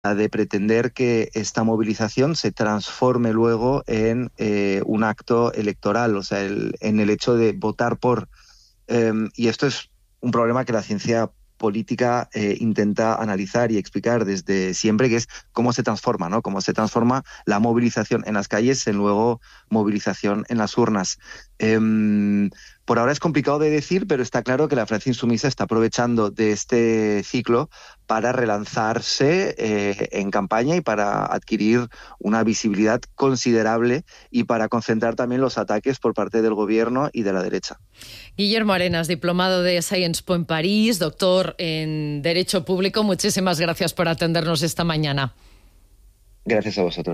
de pretender que esta movilización se transforme luego en un acto electoral, o sea, en el hecho de votar por. Y esto es un problema que la ciencia política intenta analizar y explicar desde siempre, que es cómo se transforma, ¿no? Cómo se transforma la movilización en las calles en luego movilización en las urnas. Por ahora es complicado de decir, pero está claro que la Francia Insumisa está aprovechando de este ciclo para relanzarse en campaña y para adquirir una visibilidad considerable y para concentrar también los ataques por parte del gobierno y de la derecha. Guillermo Arenas, diplomado de Sciences Po en París, doctor en Derecho Público, muchísimas gracias por atendernos esta mañana. Gracias a vosotros.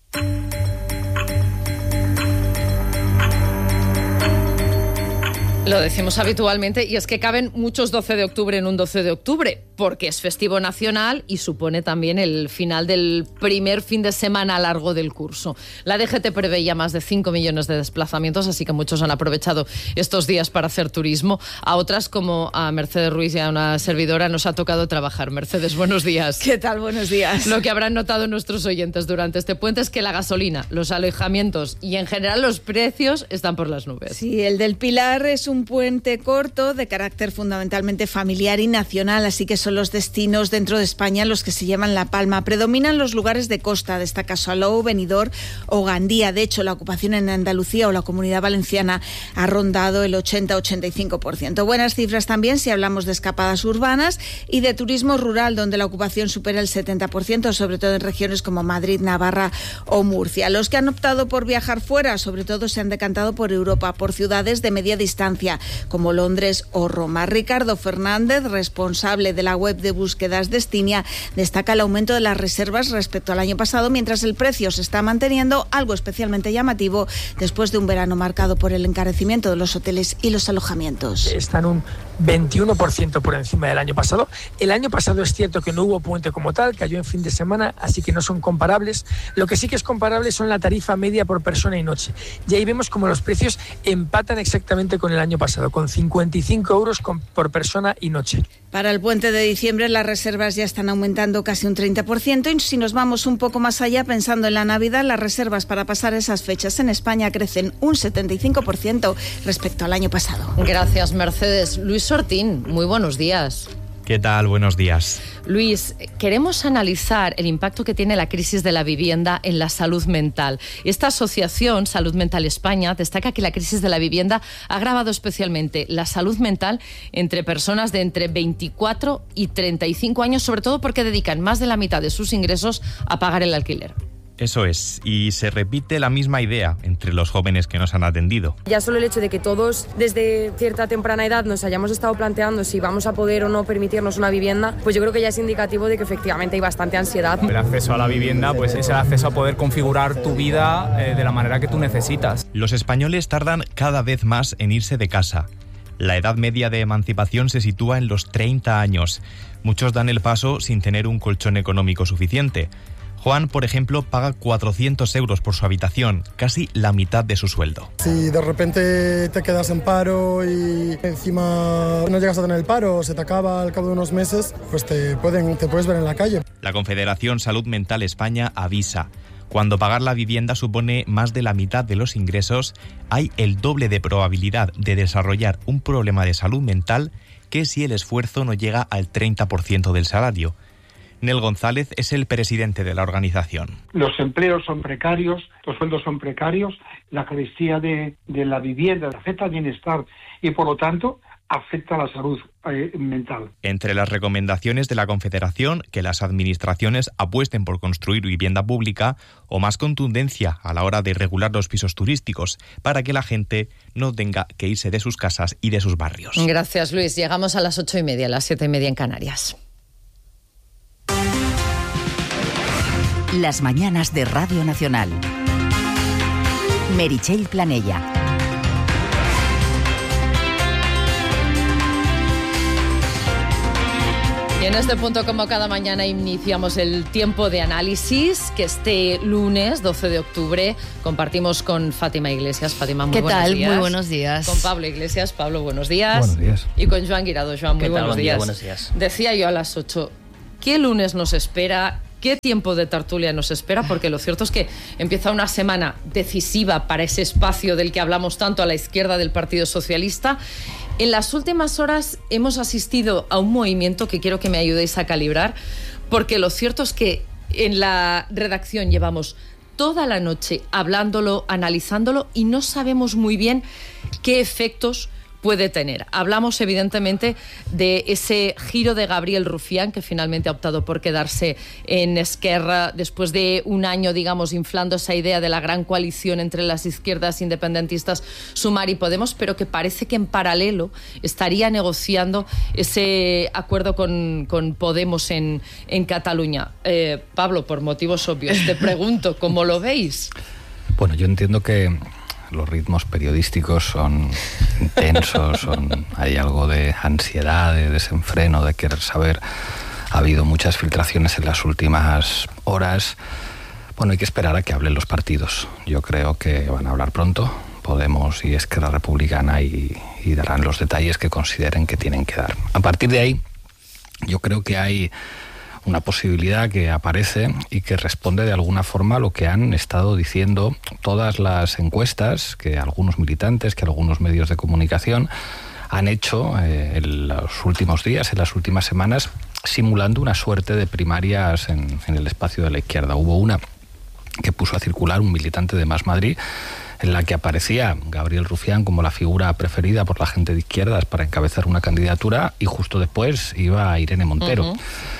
Lo decimos habitualmente, y es que caben muchos 12 de octubre en un 12 de octubre, porque es festivo nacional y supone también el final del primer fin de semana largo del curso. La DGT preveía más de 5 millones de desplazamientos, así que muchos han aprovechado estos días para hacer turismo. A otras, como a Mercedes Ruiz y a una servidora, nos ha tocado trabajar. Mercedes, buenos días. ¿Qué tal? Buenos días. Lo que habrán notado nuestros oyentes durante este puente es que la gasolina, los alojamientos y en general los precios están por las nubes. Sí, el del Pilar es un puente corto de carácter fundamentalmente familiar y nacional, así que son los destinos dentro de España los que se llevan la palma. Predominan los lugares de costa, destaca Salou, Benidorm o Gandía. De hecho, la ocupación en Andalucía o la Comunidad Valenciana ha rondado el 80-85%. Buenas cifras también si hablamos de escapadas urbanas y de turismo rural, donde la ocupación supera el 70%, sobre todo en regiones como Madrid, Navarra o Murcia. Los que han optado por viajar fuera, sobre todo se han decantado por Europa, por ciudades de media distancia, como Londres o Roma. Ricardo Fernández, responsable de la web de búsquedas Destinia, destaca el aumento de las reservas respecto al año pasado, mientras el precio se está manteniendo, algo especialmente llamativo después de un verano marcado por el encarecimiento de los hoteles y los alojamientos. Están un 21% por encima del año pasado. El año pasado es cierto que no hubo puente como tal, cayó en fin de semana, así que no son comparables. Lo que sí que es comparable son la tarifa media por persona y noche. Y ahí vemos como los precios empatan exactamente con el año pasado, con 55 euros por persona y noche. Para el puente de diciembre las reservas ya están aumentando casi un 30%, y si nos vamos un poco más allá, pensando en la Navidad, las reservas para pasar esas fechas en España crecen un 75% respecto al año pasado. Gracias, Mercedes. Luis Sortín, muy buenos días. ¿Qué tal? Buenos días. Luis, queremos analizar el impacto que tiene la crisis de la vivienda en la salud mental. Esta asociación, Salud Mental España, destaca que la crisis de la vivienda ha agravado especialmente la salud mental entre personas de entre 24 y 35 años, sobre todo porque dedican más de la mitad de sus ingresos a pagar el alquiler. Eso es, y se repite la misma idea entre los jóvenes que nos han atendido. Ya solo el hecho de que todos desde cierta temprana edad nos hayamos estado planteando si vamos a poder o no permitirnos una vivienda, pues yo creo que ya es indicativo de que efectivamente hay bastante ansiedad. El acceso a la vivienda pues es el acceso a poder configurar tu vida de la manera que tú necesitas. Los españoles tardan cada vez más en irse de casa. La edad media de emancipación se sitúa en los 30 años. Muchos dan el paso sin tener un colchón económico suficiente. Juan, por ejemplo, paga 400 euros por su habitación, casi la mitad de su sueldo. Si de repente te quedas en paro y encima no llegas a tener el paro, se te acaba al cabo de unos meses, pues te puedes ver en la calle. La Confederación Salud Mental España avisa: cuando pagar la vivienda supone más de la mitad de los ingresos, hay el doble de probabilidad de desarrollar un problema de salud mental que si el esfuerzo no llega al 30% del salario. Nel González es el presidente de la organización. Los empleos son precarios, los sueldos son precarios, la carestía de la vivienda afecta al bienestar y, por lo tanto, afecta a la salud mental. Entre las recomendaciones de la Confederación, que las administraciones apuesten por construir vivienda pública o más contundencia a la hora de regular los pisos turísticos para que la gente no tenga que irse de sus casas y de sus barrios. Gracias, Luis. Llegamos a las 8:30, a las 7:30 en Canarias. Las mañanas de Radio Nacional. Meritxell Planella. Y en este punto, como cada mañana, iniciamos el tiempo de análisis que este lunes, 12 de octubre, compartimos con Fátima Iglesias. Fátima, muy buenos días. ¿Qué tal? Muy buenos días. Con Pablo Iglesias. Pablo, buenos días. Buenos días. Y con Joan Guirado. Joan, muy ¿Qué tal? buenos días. Buenos días. Decía yo a las 8, ¿qué lunes nos espera qué tiempo de tertulia nos espera, porque lo cierto es que empieza una semana decisiva para ese espacio del que hablamos tanto a la izquierda del Partido Socialista. En las últimas horas hemos asistido a un movimiento que quiero que me ayudéis a calibrar, porque lo cierto es que en la redacción llevamos toda la noche hablándolo, analizándolo, y no sabemos muy bien qué efectos puede tener. Hablamos evidentemente de ese giro de Gabriel Rufián, que finalmente ha optado por quedarse en Esquerra después de un año, digamos, inflando esa idea de la gran coalición entre las izquierdas independentistas Sumar y Podemos, pero que parece que en paralelo estaría negociando ese acuerdo con Podemos en Cataluña. Pablo, por motivos obvios, te pregunto, ¿cómo lo veis? Bueno, yo entiendo que los ritmos periodísticos son intensos, hay algo de ansiedad, de desenfreno, de querer saber. Ha habido muchas filtraciones en las últimas horas. Bueno, hay que esperar a que hablen los partidos. Yo creo que van a hablar pronto, Podemos y Esquerra Republicana, y darán los detalles que consideren que tienen que dar. A partir de ahí, yo creo que hay una posibilidad que aparece y que responde de alguna forma a lo que han estado diciendo todas las encuestas que algunos militantes, que algunos medios de comunicación han hecho en los últimos días, en las últimas semanas, simulando una suerte de primarias en el espacio de la izquierda. Hubo una que puso a circular un militante de Más Madrid, en la que aparecía Gabriel Rufián como la figura preferida por la gente de izquierdas para encabezar una candidatura, y justo después iba Irene Montero.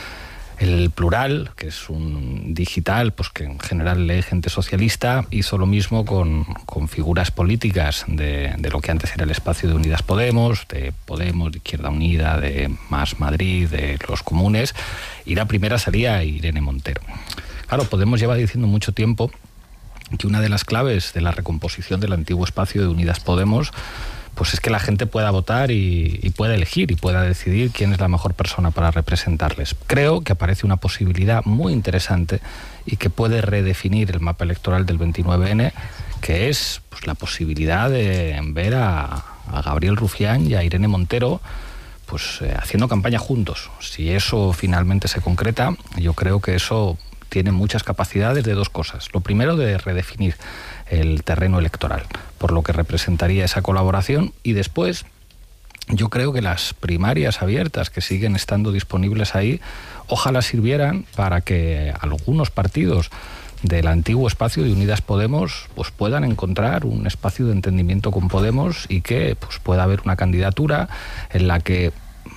El Plural, que es un digital pues que en general lee gente socialista, hizo lo mismo con figuras políticas de lo que antes era el espacio de Unidas Podemos, de Izquierda Unida, de Más Madrid, de los comunes, y la primera salía Irene Montero. Claro, Podemos lleva diciendo mucho tiempo que una de las claves de la recomposición del antiguo espacio de Unidas Podemos pues es que la gente pueda votar y pueda elegir y pueda decidir quién es la mejor persona para representarles. Creo que aparece una posibilidad muy interesante y que puede redefinir el mapa electoral del 29N, que es pues la posibilidad de ver a Gabriel Rufián y a Irene Montero pues haciendo campaña juntos. Si eso finalmente se concreta, yo creo que eso tiene muchas capacidades de dos cosas. Lo primero, de redefinir el terreno electoral, por lo que representaría esa colaboración, y después yo creo que las primarias abiertas que siguen estando disponibles ahí, ojalá sirvieran para que algunos partidos del antiguo espacio de Unidas Podemos pues puedan encontrar un espacio de entendimiento con Podemos, y que pues pueda haber una candidatura en la que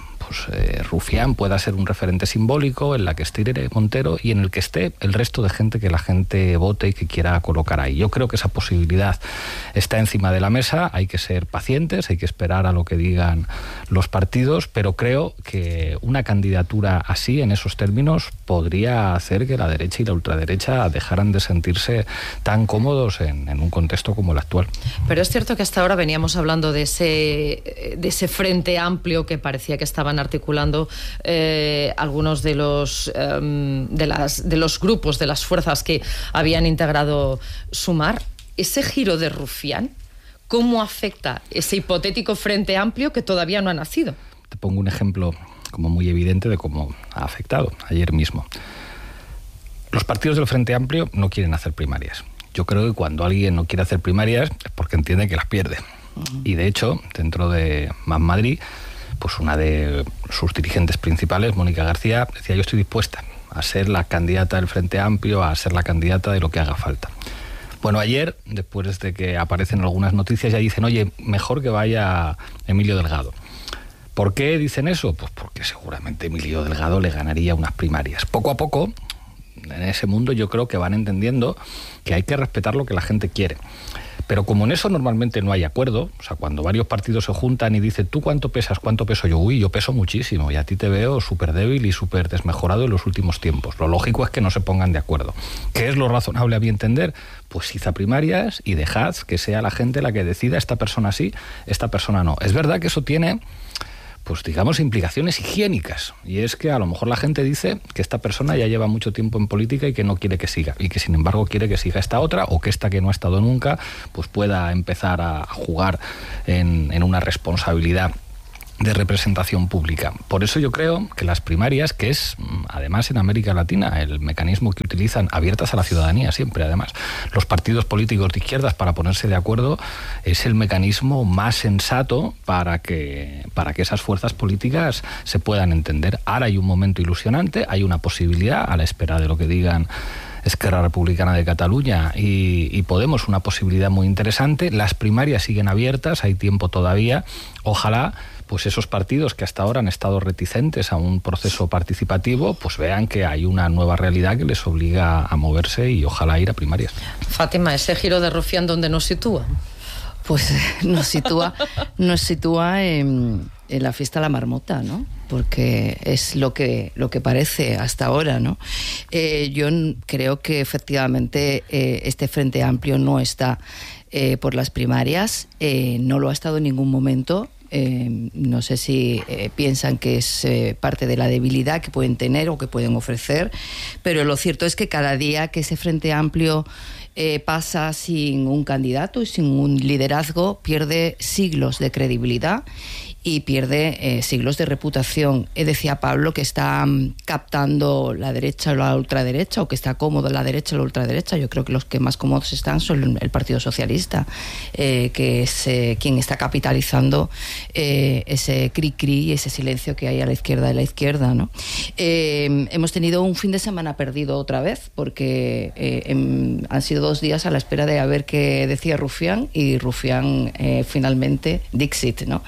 Rufián pueda ser un referente simbólico, en la que esté Irene Montero y en el que esté el resto de gente que la gente vote y que quiera colocar ahí. Yo creo que esa posibilidad está encima de la mesa. Hay que ser pacientes, hay que esperar a lo que digan los partidos, pero creo que una candidatura así, en esos términos, podría hacer que la derecha y la ultraderecha dejaran de sentirse tan cómodos en un contexto como el actual. Pero es cierto que hasta ahora veníamos hablando de ese frente amplio que parecía que estaban articulando algunos de los grupos, de las fuerzas que habían integrado Sumar. Ese giro de Rufián, ¿cómo afecta ese hipotético frente amplio que todavía no ha nacido? Te pongo un ejemplo como muy evidente de cómo ha afectado. Ayer mismo, los partidos del Frente Amplio no quieren hacer primarias. Yo creo que cuando alguien no quiere hacer primarias es porque entiende que las pierde. Y de hecho, dentro de Más Madrid, pues una de sus dirigentes principales, Mónica García, decía: yo estoy dispuesta a ser la candidata del Frente Amplio, a ser la candidata de lo que haga falta. Bueno, ayer, después de que aparecen algunas noticias, ya dicen: oye, mejor que vaya Emilio Delgado. ¿Por qué dicen eso? Pues porque seguramente Emilio Delgado le ganaría unas primarias. Poco a poco, en ese mundo, yo creo que van entendiendo que hay que respetar lo que la gente quiere. Pero como en eso normalmente no hay acuerdo, o sea, cuando varios partidos se juntan y dicen: ¿tú cuánto pesas? ¿Cuánto peso yo? Uy, yo peso muchísimo, y a ti te veo súper débil y súper desmejorado en los últimos tiempos. Lo lógico es que no se pongan de acuerdo. ¿Qué es lo razonable a mi entender? Pues id a primarias y dejad que sea la gente la que decida: esta persona sí, esta persona no. Es verdad que eso tiene, pues digamos, implicaciones higiénicas, y es que a lo mejor la gente dice que esta persona ya lleva mucho tiempo en política y que no quiere que siga, y que sin embargo quiere que siga esta otra, o que esta que no ha estado nunca pues pueda empezar a jugar en una responsabilidad representación pública. Por eso yo creo que las primarias, que es además en América Latina el mecanismo que utilizan, abiertas a la ciudadanía siempre, además, los partidos políticos de izquierdas para ponerse de acuerdo, es el mecanismo más sensato para que esas fuerzas políticas se puedan entender. Ahora hay un momento ilusionante, hay una posibilidad, a la espera de lo que digan Esquerra Republicana de Cataluña y Podemos, una posibilidad muy interesante. Las primarias siguen abiertas, hay tiempo todavía. Ojalá pues esos partidos que hasta ahora han estado reticentes a un proceso participativo, pues vean que hay una nueva realidad que les obliga a moverse y ojalá ir a primarias. Fátima, ¿ese giro de Rufián dónde nos sitúa? Pues nos sitúa en la fiesta de la marmota, ¿no? Porque es lo que parece hasta ahora, ¿no? Yo creo que efectivamente este Frente Amplio no está por las primarias, no lo ha estado en ningún momento. No sé si piensan que es parte de la debilidad que pueden tener o que pueden ofrecer, pero lo cierto es que cada día que ese Frente Amplio pasa sin un candidato y sin un liderazgo, pierde siglos de credibilidad y pierde siglos de reputación. Decía Pablo que está captando la derecha o la ultraderecha, o que está cómodo la derecha o la ultraderecha. Yo creo que los que más cómodos están son el Partido Socialista, que es quien está capitalizando ese cri-cri y ese silencio que hay a la izquierda de la izquierda, ¿no? Hemos tenido un fin de semana perdido otra vez, porque han sido 2 días a la espera de a ver qué decía Rufián, y Rufián finalmente Dixit, ¿no?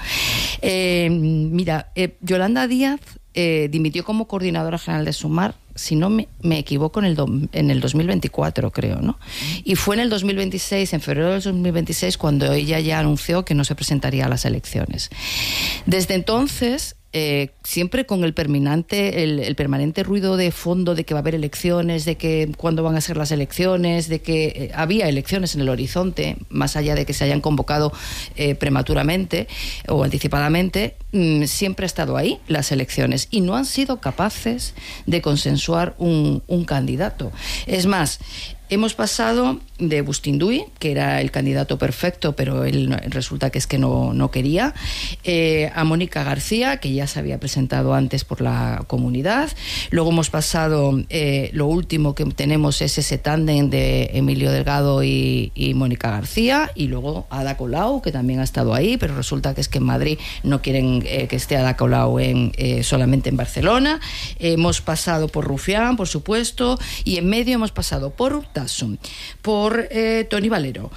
Mira, Yolanda Díaz dimitió como coordinadora general de Sumar, si no me equivoco, en el 2024, creo, ¿no? Y fue en el 2026, en febrero del 2026, cuando ella ya anunció que no se presentaría a las elecciones. Desde entonces, siempre con el permanente ruido de fondo de que va a haber elecciones, de que cuándo van a ser las elecciones, de que había elecciones en el horizonte, más allá de que se hayan convocado prematuramente o anticipadamente, siempre ha estado ahí las elecciones y no han sido capaces de consensuar un candidato. Es más, hemos pasado de Bustinduy, que era el candidato perfecto, pero él resulta que es que no quería, a Mónica García, que ya se había presentado antes por la comunidad. Luego hemos pasado, lo último que tenemos es ese tándem de Emilio Delgado y Mónica García, y luego Ada Colau, que también ha estado ahí, pero resulta que es que en Madrid no quieren que esté Ada Colau solamente en Barcelona. Hemos pasado por Rufián, por supuesto, y en medio hemos pasado por Urtasun, por Toni Valero,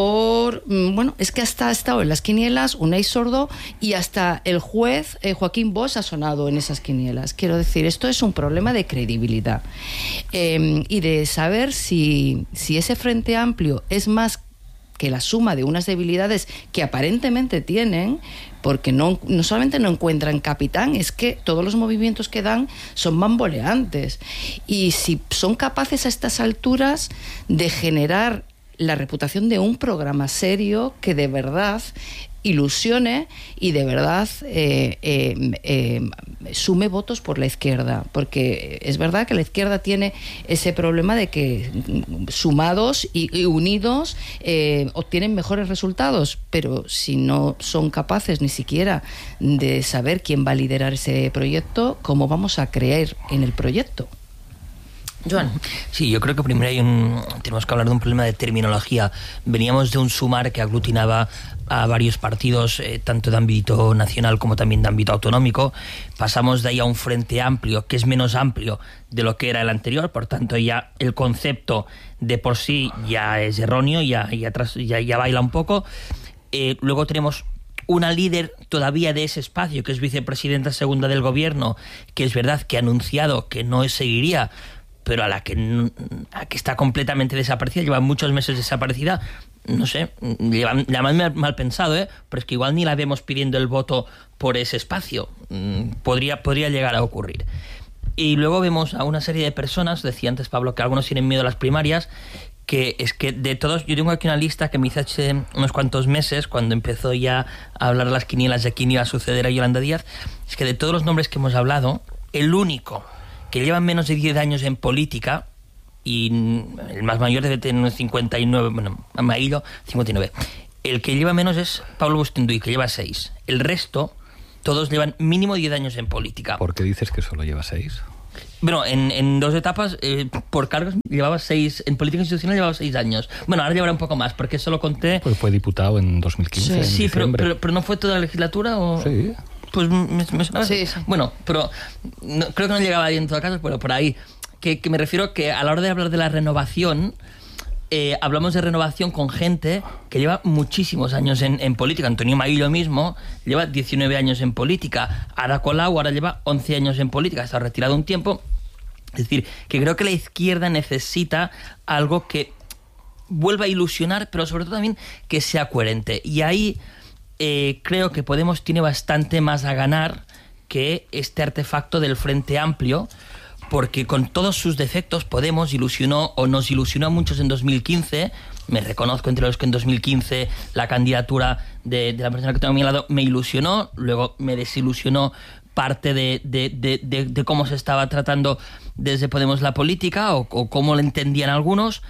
es que hasta ha estado en las quinielas Unai Sordo, y hasta el juez Joaquín Bosch ha sonado en esas quinielas. Quiero decir, esto es un problema de credibilidad y de saber si ese Frente Amplio es más que la suma de unas debilidades que aparentemente tienen, porque no solamente no encuentran capitán, es que todos los movimientos que dan son bamboleantes. Y si son capaces a estas alturas de generar la reputación de un programa serio que de verdad ilusione y de verdad sume votos por la izquierda, porque es verdad que la izquierda tiene ese problema de que sumados y unidos obtienen mejores resultados, pero si no son capaces ni siquiera de saber quién va a liderar ese proyecto, ¿cómo vamos a creer en el proyecto? Joan. Sí, yo creo que primero tenemos que hablar de un problema de terminología. Veníamos de un Sumar que aglutinaba a varios partidos, tanto de ámbito nacional como también de ámbito autonómico. Pasamos de ahí a un Frente Amplio, que es menos amplio de lo que era el anterior, por tanto ya el concepto de por sí ya es erróneo, ya baila un poco. Luego tenemos una líder todavía de ese espacio, que es vicepresidenta segunda del gobierno, que es verdad que ha anunciado que no seguiría, pero a la que está completamente desaparecida, lleva muchos meses desaparecida, no sé, la más mal pensado, pero es que igual ni la vemos pidiendo el voto por ese espacio. Podría llegar a ocurrir. Y luego vemos a una serie de personas, decía antes Pablo que algunos tienen miedo a las primarias, que es que de todos, yo tengo aquí una lista que me hice hace unos cuantos meses, cuando empezó ya a hablar las quinielas de quién iba a suceder a Yolanda Díaz, es que de todos los nombres que hemos hablado, el único que llevan menos de 10 años en política, y el más mayor debe tener unos 59, bueno, Amarillo, 59. El que lleva menos es Pablo Bustinduy, que lleva 6. El resto todos llevan mínimo 10 años en política. ¿Por qué dices que solo lleva 6? Bueno, en 2 etapas, por cargos, llevaba 6, en política institucional llevaba 6 años. Bueno, ahora llevará un poco más, porque solo conté... Pues fue diputado en 2015. Sí, pero ¿no fue toda la legislatura? ¿O? Sí. Pues me sonaba. Sí. Bueno, pero creo que no llegaba ahí en todo caso, pero por ahí. Que me refiero que a la hora de hablar de la renovación, hablamos de renovación con gente que lleva muchísimos años en política. Antonio Maillo mismo lleva 19 años en política. Ada Colau ahora lleva 11 años en política. Está retirado un tiempo. Es decir, que creo que la izquierda necesita algo que vuelva a ilusionar, pero sobre todo también que sea coherente. Y ahí creo que Podemos tiene bastante más a ganar que este artefacto del Frente Amplio, porque con todos sus defectos Podemos ilusionó o nos ilusionó a muchos en 2015. Me reconozco entre los que en 2015 la candidatura de la persona que tengo a mi lado me ilusionó, luego me desilusionó parte de cómo se estaba tratando desde Podemos la política o cómo lo entendían algunos.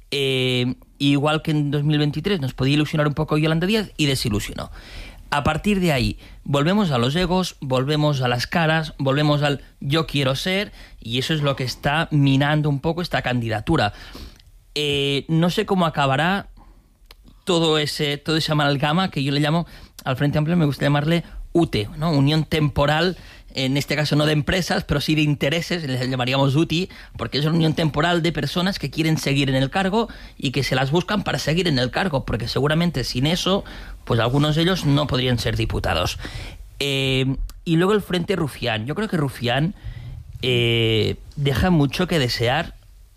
Igual que en 2023 nos podía ilusionar un poco Yolanda Díaz y desilusionó. A partir de ahí, volvemos a los egos, volvemos a las caras, volvemos al yo quiero ser, y eso es lo que está minando un poco esta candidatura. No sé cómo acabará todo ese amalgama que yo le llamo, al Frente Amplio me gusta llamarle UTE, ¿no? Unión Temporal, en este caso no de empresas, pero sí de intereses, les llamaríamos UTI, porque es una unión temporal de personas que quieren seguir en el cargo y que se las buscan para seguir en el cargo, porque seguramente sin eso, pues algunos de ellos no podrían ser diputados. Y luego el Frente Rufián. Yo creo que Rufián deja mucho que desear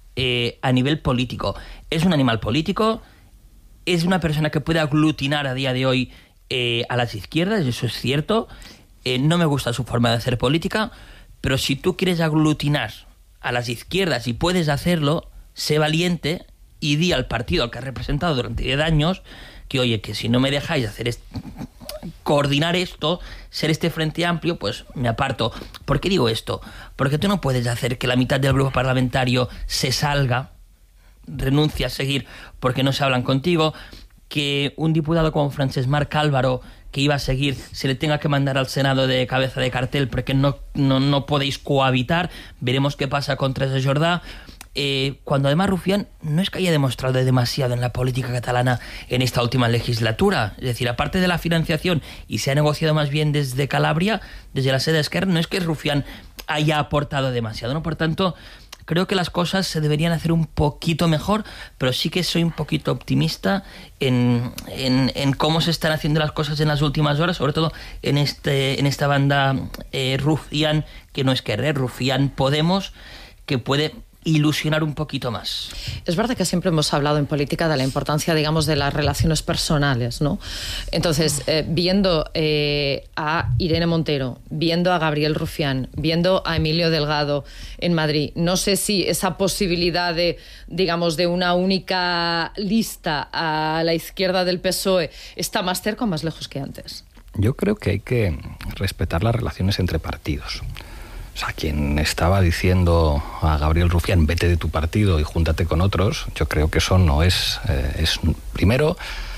a nivel político. Es un animal político, es una persona que puede aglutinar a día de hoy a las izquierdas, eso es cierto. No me gusta su forma de hacer política, pero si tú quieres aglutinar a las izquierdas y puedes hacerlo, sé valiente y di al partido al que has representado durante 10 años que, oye, que si no me dejáis hacer coordinar esto, ser este Frente Amplio, pues me aparto. ¿Por qué digo esto? Porque tú no puedes hacer que la mitad del grupo parlamentario se salga, renuncie a seguir porque no se hablan contigo, que un diputado como Francesc Marc Álvaro, que iba a seguir, se le tenga que mandar al Senado de cabeza de cartel porque no podéis cohabitar. Veremos qué pasa con Teresa Jordà. Cuando además Rufián no es que haya demostrado demasiado en la política catalana en esta última legislatura. Es decir, aparte de la financiación, y se ha negociado más bien desde Calabria, desde la sede de Esquerra, no es que Rufián haya aportado demasiado, ¿no? Por tanto, creo que las cosas se deberían hacer un poquito mejor, pero sí que soy un poquito optimista en cómo se están haciendo las cosas en las últimas horas, sobre todo en esta banda Rufián, que no es que Rufián Podemos, que puede ilusionar un poquito más. Es verdad que siempre hemos hablado en política de la importancia, digamos, de las relaciones personales, ¿no? Entonces, viendo a Irene Montero, viendo a Gabriel Rufián, viendo a Emilio Delgado en Madrid, no sé si esa posibilidad de, digamos, de una única lista a la izquierda del PSOE está más cerca o más lejos que antes. Yo creo que hay que respetar las relaciones entre partidos. O sea, quien estaba diciendo a Gabriel Rufián, vete de tu partido y júntate con otros, yo creo que eso no es... primero,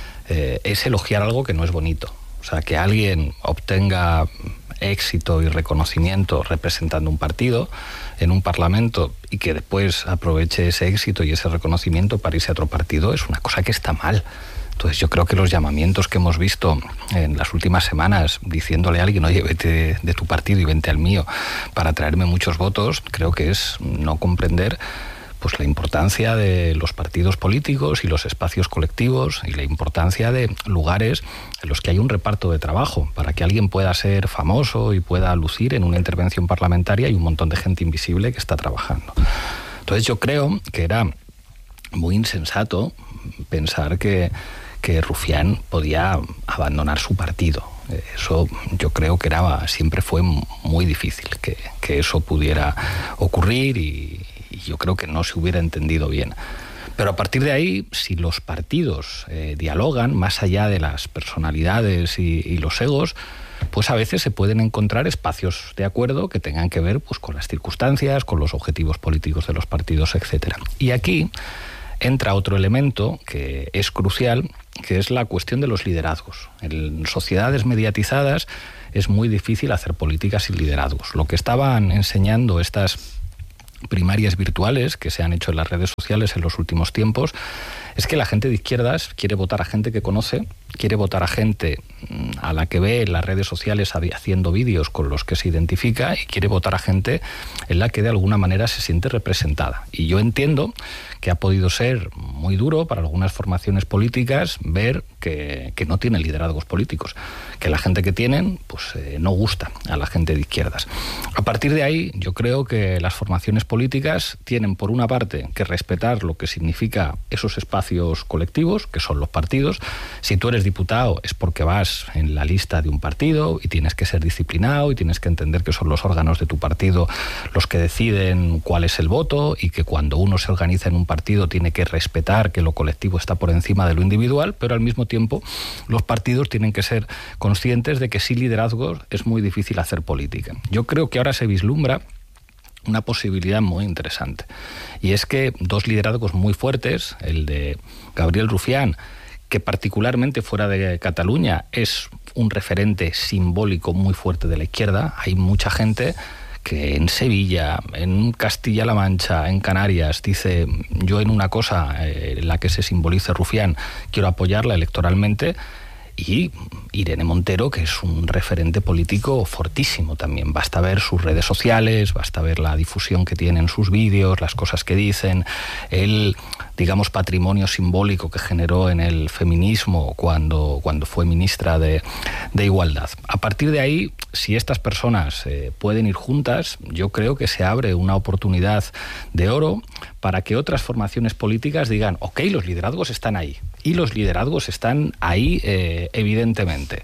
es elogiar algo que no es bonito. O sea, que alguien obtenga éxito y reconocimiento representando un partido en un parlamento y que después aproveche ese éxito y ese reconocimiento para irse a otro partido, es una cosa que está mal. Entonces yo creo que los llamamientos que hemos visto en las últimas semanas diciéndole a alguien, oye, vete de tu partido y vente al mío para traerme muchos votos, creo que es no comprender pues la importancia de los partidos políticos y los espacios colectivos y la importancia de lugares en los que hay un reparto de trabajo para que alguien pueda ser famoso y pueda lucir en una intervención parlamentaria y un montón de gente invisible que está trabajando. Entonces yo creo que era muy insensato pensar que Rufián podía abandonar su partido. Eso yo creo que siempre fue muy difícil que eso pudiera ocurrir y yo creo que no se hubiera entendido bien. Pero a partir de ahí, si los partidos dialogan más allá de las personalidades y los egos, pues a veces se pueden encontrar espacios de acuerdo que tengan que ver pues con las circunstancias, con los objetivos políticos de los partidos, etcétera. Y aquí entra otro elemento que es crucial, que es la cuestión de los liderazgos. En sociedades mediatizadas es muy difícil hacer políticas sin liderazgos. Lo que estaban enseñando estas primarias virtuales que se han hecho en las redes sociales en los últimos tiempos es que la gente de izquierdas quiere votar a gente que conoce, quiere votar a gente a la que ve en las redes sociales haciendo vídeos con los que se identifica y quiere votar a gente en la que de alguna manera se siente representada. Y yo entiendo que ha podido ser muy duro para algunas formaciones políticas ver que no tienen liderazgos políticos, que la gente que tienen pues no gusta a la gente de izquierdas. A partir de ahí yo creo que las formaciones políticas tienen por una parte que respetar lo que significa esos espacios colectivos, que son los partidos. Si tú eres diputado es porque vas en la lista de un partido y tienes que ser disciplinado y tienes que entender que son los órganos de tu partido los que deciden cuál es el voto y que cuando uno se organiza en un partido tiene que respetar que lo colectivo está por encima de lo individual, pero al mismo tiempo los partidos tienen que ser conscientes de que sin liderazgos es muy difícil hacer política. Yo creo que ahora se vislumbra una posibilidad muy interesante, y es que dos liderazgos muy fuertes, el de Gabriel Rufián, que particularmente fuera de Cataluña es un referente simbólico muy fuerte de la izquierda. Hay mucha gente que en Sevilla, en Castilla-La Mancha, en Canarias, dice: yo en una cosa en la que se simbolice Rufián quiero apoyarla electoralmente. Y Irene Montero, que es un referente político fortísimo también. Basta ver sus redes sociales, basta ver la difusión que tienen sus vídeos, las cosas que dicen, el, digamos, patrimonio simbólico que generó en el feminismo cuando fue ministra de Igualdad. A partir de ahí, si estas personas pueden ir juntas, yo creo que se abre una oportunidad de oro para que otras formaciones políticas digan: ok, los liderazgos están ahí. Y los liderazgos están ahí, evidentemente.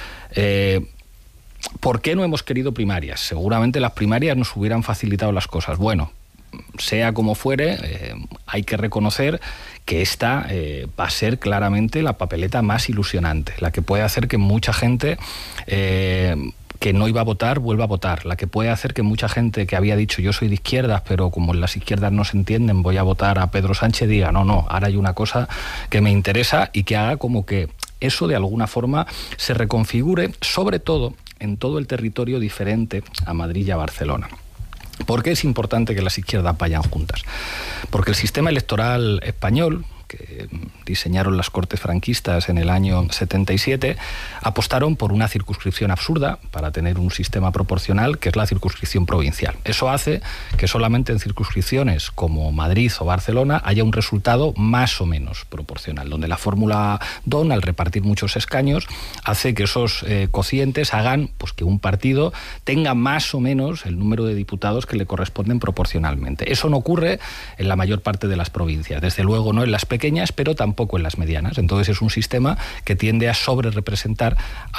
¿Por qué no hemos querido primarias? Seguramente las primarias nos hubieran facilitado las cosas. Bueno, sea como fuere, hay que reconocer que esta va a ser claramente la papeleta más ilusionante, la que puede hacer que mucha gente que no iba a votar vuelva a votar, la que puede hacer que mucha gente que había dicho yo soy de izquierdas, pero como en las izquierdas no se entienden, voy a votar a Pedro Sánchez, diga no, ahora hay una cosa que me interesa, y que haga como que eso de alguna forma se reconfigure, sobre todo en todo el territorio diferente a Madrid y a Barcelona. ¿Por qué es importante que las izquierdas vayan juntas? Porque el sistema electoral español, que diseñaron las Cortes franquistas en el año 77, apostaron por una circunscripción absurda para tener un sistema proporcional, que es la circunscripción provincial. Eso hace que solamente en circunscripciones como Madrid o Barcelona haya un resultado más o menos proporcional, donde la fórmula Don, al repartir muchos escaños, hace que esos cocientes hagan pues que un partido tenga más o menos el número de diputados que le corresponden proporcionalmente. Eso no ocurre en la mayor parte de las provincias, desde luego no en las pequeñas, pero tampoco en las medianas. Entonces es un sistema que tiende a sobrerepresentar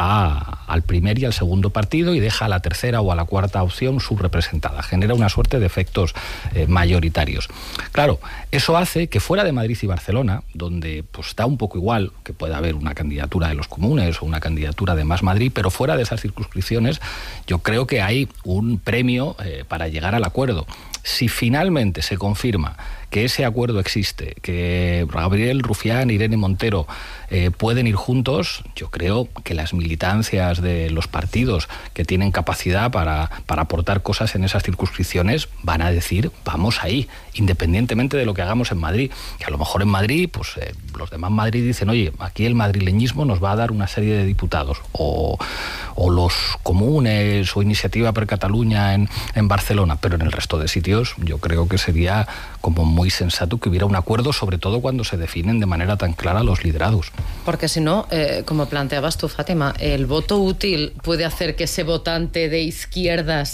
al primer y al segundo partido y deja a la tercera o a la cuarta opción subrepresentada. Genera una suerte de efectos mayoritarios. Claro, eso hace que fuera de Madrid y Barcelona, donde pues da un poco igual que pueda haber una candidatura de los comunes o una candidatura de Más Madrid, pero fuera de esas circunscripciones yo creo que hay un premio para llegar al acuerdo. Si finalmente se confirma que ese acuerdo existe, que Gabriel Rufián e Irene Montero pueden ir juntos, yo creo que las militancias de los partidos que tienen capacidad para aportar cosas en esas circunscripciones van a decir, vamos ahí, independientemente de lo que hagamos en Madrid. Que a lo mejor en Madrid, pues los demás Madrid dicen, oye, aquí el madrileñismo nos va a dar una serie de diputados, o los comunes o Iniciativa per Catalunya en Barcelona, pero en el resto de sitios yo creo que sería como muy sensato que hubiera un acuerdo, sobre todo cuando se definen de manera tan clara los liderazgos. Porque si no, como planteabas tú, Fátima, el voto útil puede hacer que ese votante de izquierdas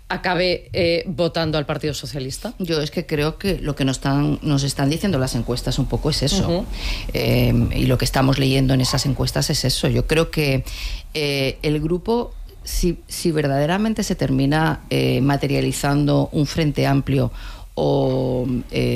acabe votando al Partido Socialista. Yo es que creo que lo que nos están diciendo las encuestas un poco es eso. Y lo que estamos leyendo en esas encuestas es eso. Yo creo que el grupo, si verdaderamente se termina materializando un frente amplio o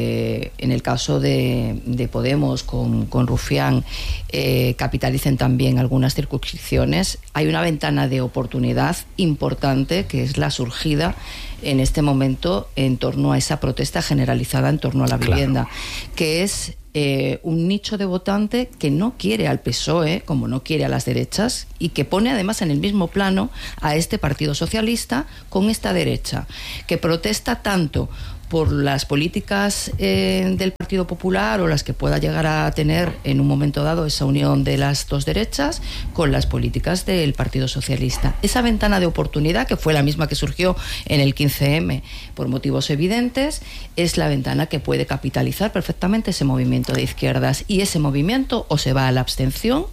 en el caso de Podemos con Rufián, capitalicen también algunas circunscripciones, hay una ventana de oportunidad importante que es la surgida en este momento en torno a esa protesta generalizada en torno a la vivienda, que es un nicho de votante que no quiere al PSOE, como no quiere a las derechas, y que pone además en el mismo plano a este Partido Socialista con esta derecha, que protesta tanto por las políticas del Partido Popular o las que pueda llegar a tener en un momento dado esa unión de las dos derechas con las políticas del Partido Socialista. Esa ventana de oportunidad, que fue la misma que surgió en el 15M por motivos evidentes, es la ventana que puede capitalizar perfectamente ese movimiento de izquierdas, y ese movimiento o se va a la abstención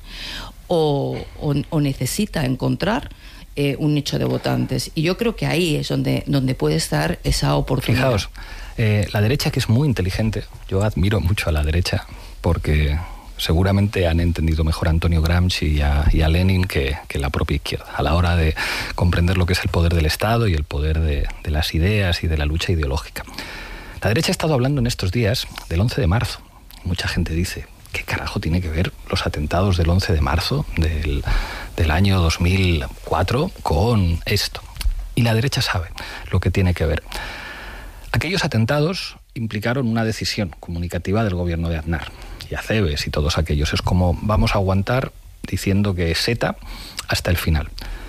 o necesita encontrar un nicho de votantes, y yo creo que ahí es donde puede estar esa oportunidad. Fijaos, la derecha, que es muy inteligente, yo admiro mucho a la derecha porque seguramente han entendido mejor a Antonio Gramsci y a Lenin que la propia izquierda a la hora de comprender lo que es el poder del Estado y el poder de las ideas y de la lucha ideológica. La derecha ha estado hablando en estos días del 11 de marzo. Mucha gente dice, ¿qué carajo tiene que ver los atentados del 11 de marzo del año 2004 con esto? Y la derecha sabe lo que tiene que ver. Aquellos atentados implicaron una decisión comunicativa del gobierno de Aznar y Acebes y todos aquellos. Es como vamos a aguantar diciendo que es ETA hasta el final.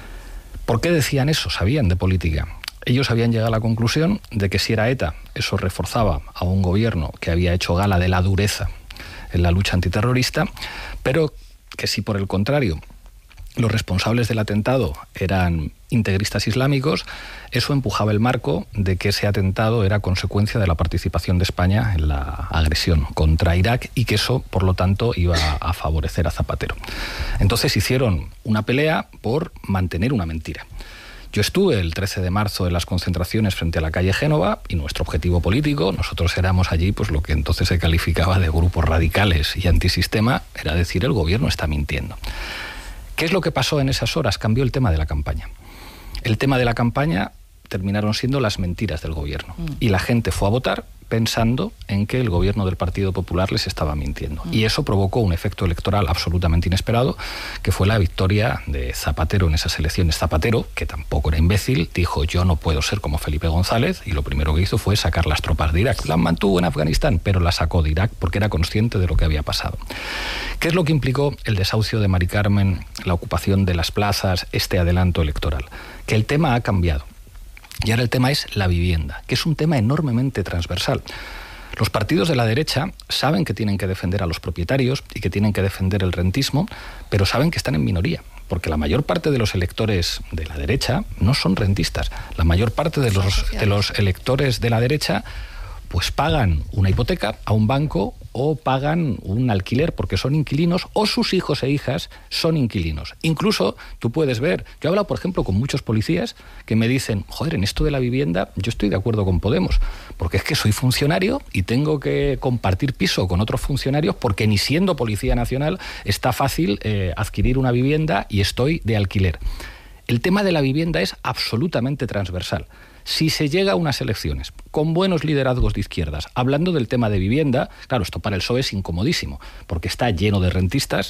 ¿Por qué decían eso? Sabían de política. Ellos habían llegado a la conclusión de que si era ETA, eso reforzaba a un gobierno que había hecho gala de la dureza en la lucha antiterrorista, pero que si por el contrario los responsables del atentado eran integristas islámicos, eso empujaba el marco de que ese atentado era consecuencia de la participación de España en la agresión contra Irak y que eso, por lo tanto, iba a favorecer a Zapatero. Entonces hicieron una pelea por mantener una mentira. Yo estuve el 13 de marzo en las concentraciones frente a la calle Génova y nuestro objetivo político, nosotros éramos allí pues lo que entonces se calificaba de grupos radicales y antisistema, era decir, el gobierno está mintiendo. ¿Qué es lo que pasó en esas horas? Cambió el tema de la campaña. El tema de la campaña terminaron siendo las mentiras del gobierno. Y la gente fue a votar pensando en que el gobierno del Partido Popular les estaba mintiendo. Y eso provocó un efecto electoral absolutamente inesperado, que fue la victoria de Zapatero en esas elecciones. Zapatero, que tampoco era imbécil, dijo: yo no puedo ser como Felipe González, y lo primero que hizo fue sacar las tropas de Irak. Las mantuvo en Afganistán, pero las sacó de Irak porque era consciente de lo que había pasado. ¿Qué es lo que implicó el desahucio de Mari Carmen, la ocupación de las plazas, este adelanto electoral? Que el tema ha cambiado. Y ahora el tema es la vivienda, que es un tema enormemente transversal. Los partidos de la derecha saben que tienen que defender a los propietarios y que tienen que defender el rentismo, pero saben que están en minoría, porque la mayor parte de los electores de la derecha no son rentistas. La mayor parte de los electores de la derecha pues pagan una hipoteca a un banco o pagan un alquiler porque son inquilinos, o sus hijos e hijas son inquilinos. Incluso tú puedes ver, yo he hablado por ejemplo con muchos policías que me dicen: joder, en esto de la vivienda yo estoy de acuerdo con Podemos, porque es que soy funcionario y tengo que compartir piso con otros funcionarios porque ni siendo Policía Nacional está fácil adquirir una vivienda y estoy de alquiler. El tema de la vivienda es absolutamente transversal. Si se llega a unas elecciones con buenos liderazgos de izquierdas, hablando del tema de vivienda, claro, esto para el PSOE es incomodísimo, porque está lleno de rentistas.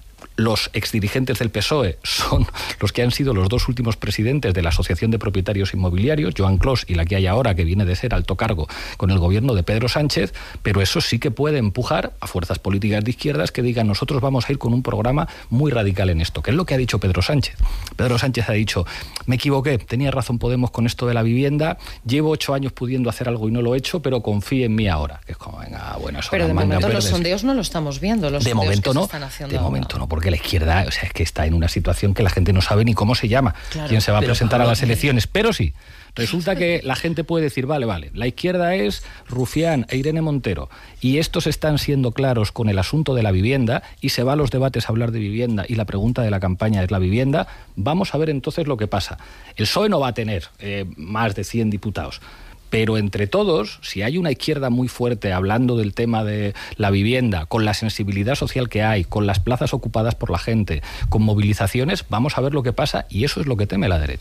Los exdirigentes del PSOE son los que han sido los dos últimos presidentes de la Asociación de Propietarios Inmobiliarios, Joan Clos y la que hay ahora, que viene de ser alto cargo con el gobierno de Pedro Sánchez, pero eso sí que puede empujar a fuerzas políticas de izquierdas que digan: nosotros vamos a ir con un programa muy radical en esto, que es lo que ha dicho Pedro Sánchez. Pedro Sánchez ha dicho: me equivoqué, tenía razón Podemos con esto de la vivienda, llevo 8 años pudiendo hacer algo y no lo he hecho, pero confíe en mí ahora. Que es como, venga, bueno, eso. Pero de momento los sondeos no lo estamos viendo, los de sondeos momento que no, se están haciendo de ahora. momento no, porque la izquierda, o sea, es que está en una situación que la gente no sabe ni cómo se llama, claro, quién se va a presentar Pablo, a las elecciones, pero sí, resulta que la gente puede decir: vale, la izquierda es Rufián e Irene Montero, y estos están siendo claros con el asunto de la vivienda, y se va a los debates a hablar de vivienda, y la pregunta de la campaña es la vivienda. Vamos a ver entonces lo que pasa. El PSOE no va a tener más de 100 diputados, pero entre todos, si hay una izquierda muy fuerte hablando del tema de la vivienda, con la sensibilidad social que hay, con las plazas ocupadas por la gente, con movilizaciones, vamos a ver lo que pasa, y eso es lo que teme la derecha.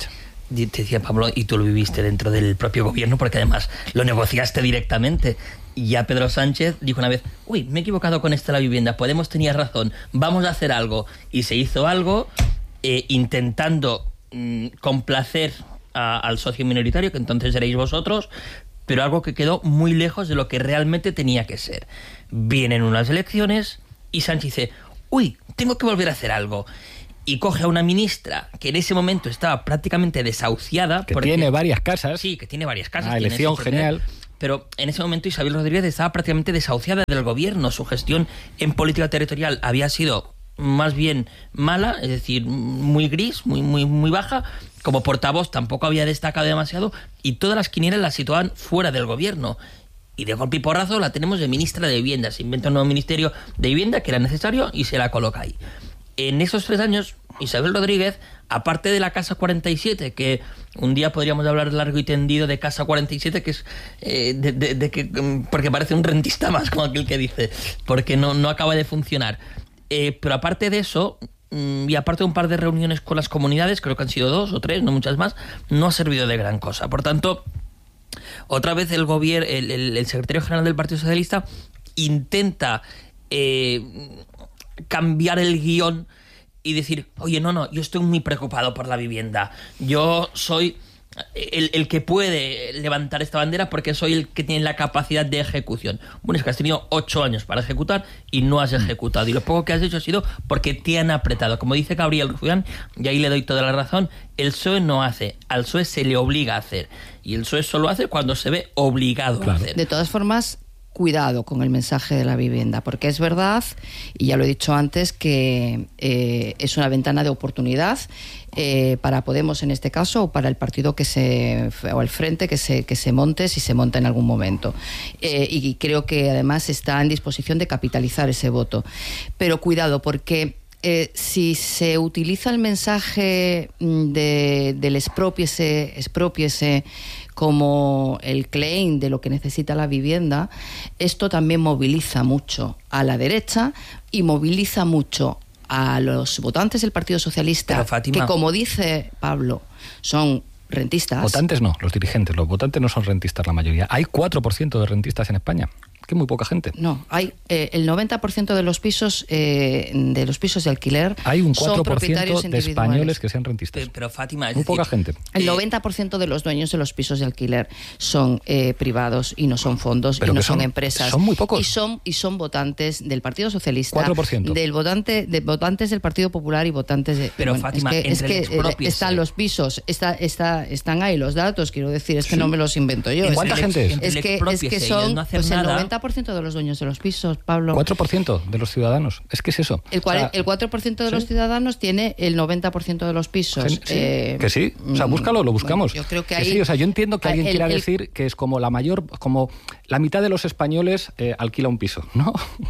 te decía Pablo, y tú lo viviste dentro del propio gobierno, porque además lo negociaste directamente. Y ya Pedro Sánchez dijo una vez, uy, me he equivocado con esta la vivienda, Podemos tenía razón, vamos a hacer algo. Y se hizo algo intentando complacer al socio minoritario, que entonces erais vosotros, pero algo que quedó muy lejos de lo que realmente tenía que ser. Vienen unas elecciones y Sánchez dice, uy, tengo que volver a hacer algo. Y coge a una ministra que en ese momento estaba prácticamente desahuciada. Que tiene varias casas. Sí, que tiene varias casas. Elección genial. Pero en ese momento Isabel Rodríguez estaba prácticamente desahuciada del gobierno. Su gestión en política territorial había sido más bien mala, es decir, muy gris, muy baja. Como portavoz tampoco había destacado demasiado y todas las quinielas la situaban fuera del gobierno. Y de golpe y porrazo la tenemos de ministra de Vivienda. Se inventa un nuevo ministerio de Vivienda que era necesario y se la coloca ahí. En esos 3 años, Isabel Rodríguez, aparte de la Casa 47, que un día podríamos hablar largo y tendido de Casa 47, que es porque parece un rentista más, como aquel que dice, porque no acaba de funcionar. Pero aparte de eso, y aparte de un par de reuniones con las comunidades, creo que han sido 2 o 3, no muchas más, no ha servido de gran cosa. Por tanto, otra vez el gobierno, el secretario general del Partido Socialista intenta cambiar el guión y decir, oye, no, yo estoy muy preocupado por la vivienda. Yo soy el que puede levantar esta bandera porque soy el que tiene la capacidad de ejecución. Bueno, es que has tenido 8 años para ejecutar y no has ejecutado. Y lo poco que has hecho ha sido porque te han apretado. Como dice Gabriel Rufián, y ahí le doy toda la razón, el PSOE no hace, al PSOE se le obliga a hacer. Y el PSOE solo hace cuando se ve obligado a hacer. De todas formas, cuidado con el mensaje de la vivienda, porque es verdad, y ya lo he dicho antes, que es una ventana de oportunidad para Podemos en este caso, o para el partido o el frente que se monte, si se monta en algún momento. Y creo que además está en disposición de capitalizar ese voto. Pero cuidado, porque si se utiliza el mensaje del expropiese como el claim de lo que necesita la vivienda, esto también moviliza mucho a la derecha y moviliza mucho a los votantes del Partido Socialista, pero, Fátima, que, como dice Pablo, son rentistas. Votantes no, los dirigentes, los votantes no son rentistas la mayoría. Hay 4% de rentistas en España, que muy poca gente. No, hay el 90% de los pisos de alquiler. Hay un 4% de españoles que sean rentistas. Pero Fátima, es muy decir, poca gente. El 90% de los dueños de los pisos de alquiler son privados y no son fondos, pero y no son empresas. Son muy pocos. Y son votantes del Partido Socialista, 4%. De votantes del Partido Popular y votantes de... Pero Fátima, es que están los pisos, están ahí los datos, quiero decir, es que no me los invento yo. ¿Cuánta gente es? Es que son el 90% de los dueños de los pisos, Pablo. 4% de los ciudadanos. Es que es eso. El 4% de los ciudadanos tiene el 90% de los pisos. Que sí. O sea, búscalo, lo buscamos. Bueno, yo creo que sí. O sea, yo entiendo que alguien quiera decir que es como como la mitad de los españoles alquila un piso. No.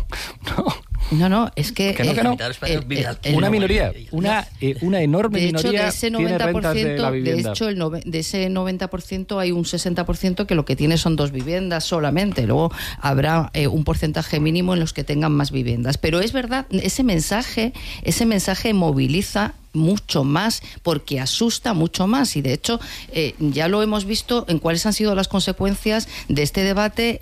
No, es que no. Una minoría, una enorme minoría tiene rentas de la vivienda. De hecho, de ese 90% hay un 60% que lo que tiene son 2 viviendas solamente. Luego habrá un porcentaje mínimo en los que tengan más viviendas. Pero es verdad, ese mensaje moviliza mucho más, porque asusta mucho más, y de hecho ya lo hemos visto en cuáles han sido las consecuencias de este debate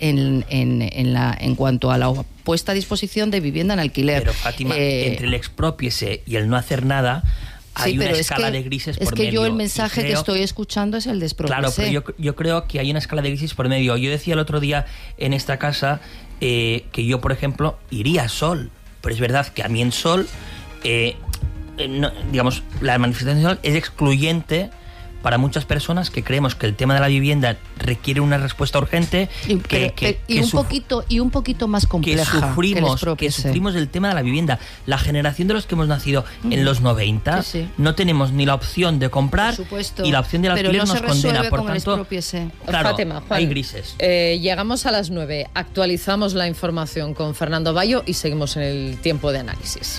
en cuanto a la puesta a disposición de vivienda en alquiler. Pero Fátima, entre el expropiese y el no hacer nada hay una escala de grises por medio. Es que yo el mensaje que estoy escuchando es el de expropiese. Claro, pero yo creo que hay una escala de grises por medio. Yo decía el otro día en esta casa que yo, por ejemplo, iría a Sol, pero es verdad que a mí en Sol digamos, la manifestación es excluyente para muchas personas que creemos que el tema de la vivienda requiere una respuesta urgente y un poquito más compleja, que sufrimos el tema de la vivienda. La generación de los que hemos nacido en los 90 no tenemos ni la opción de comprar y la opción del alquiler nos condena. Por tanto, claro, Fátima, Juan, hay grises. Llegamos a las 9, actualizamos la información con Fernando Bayo y seguimos en el tiempo de análisis.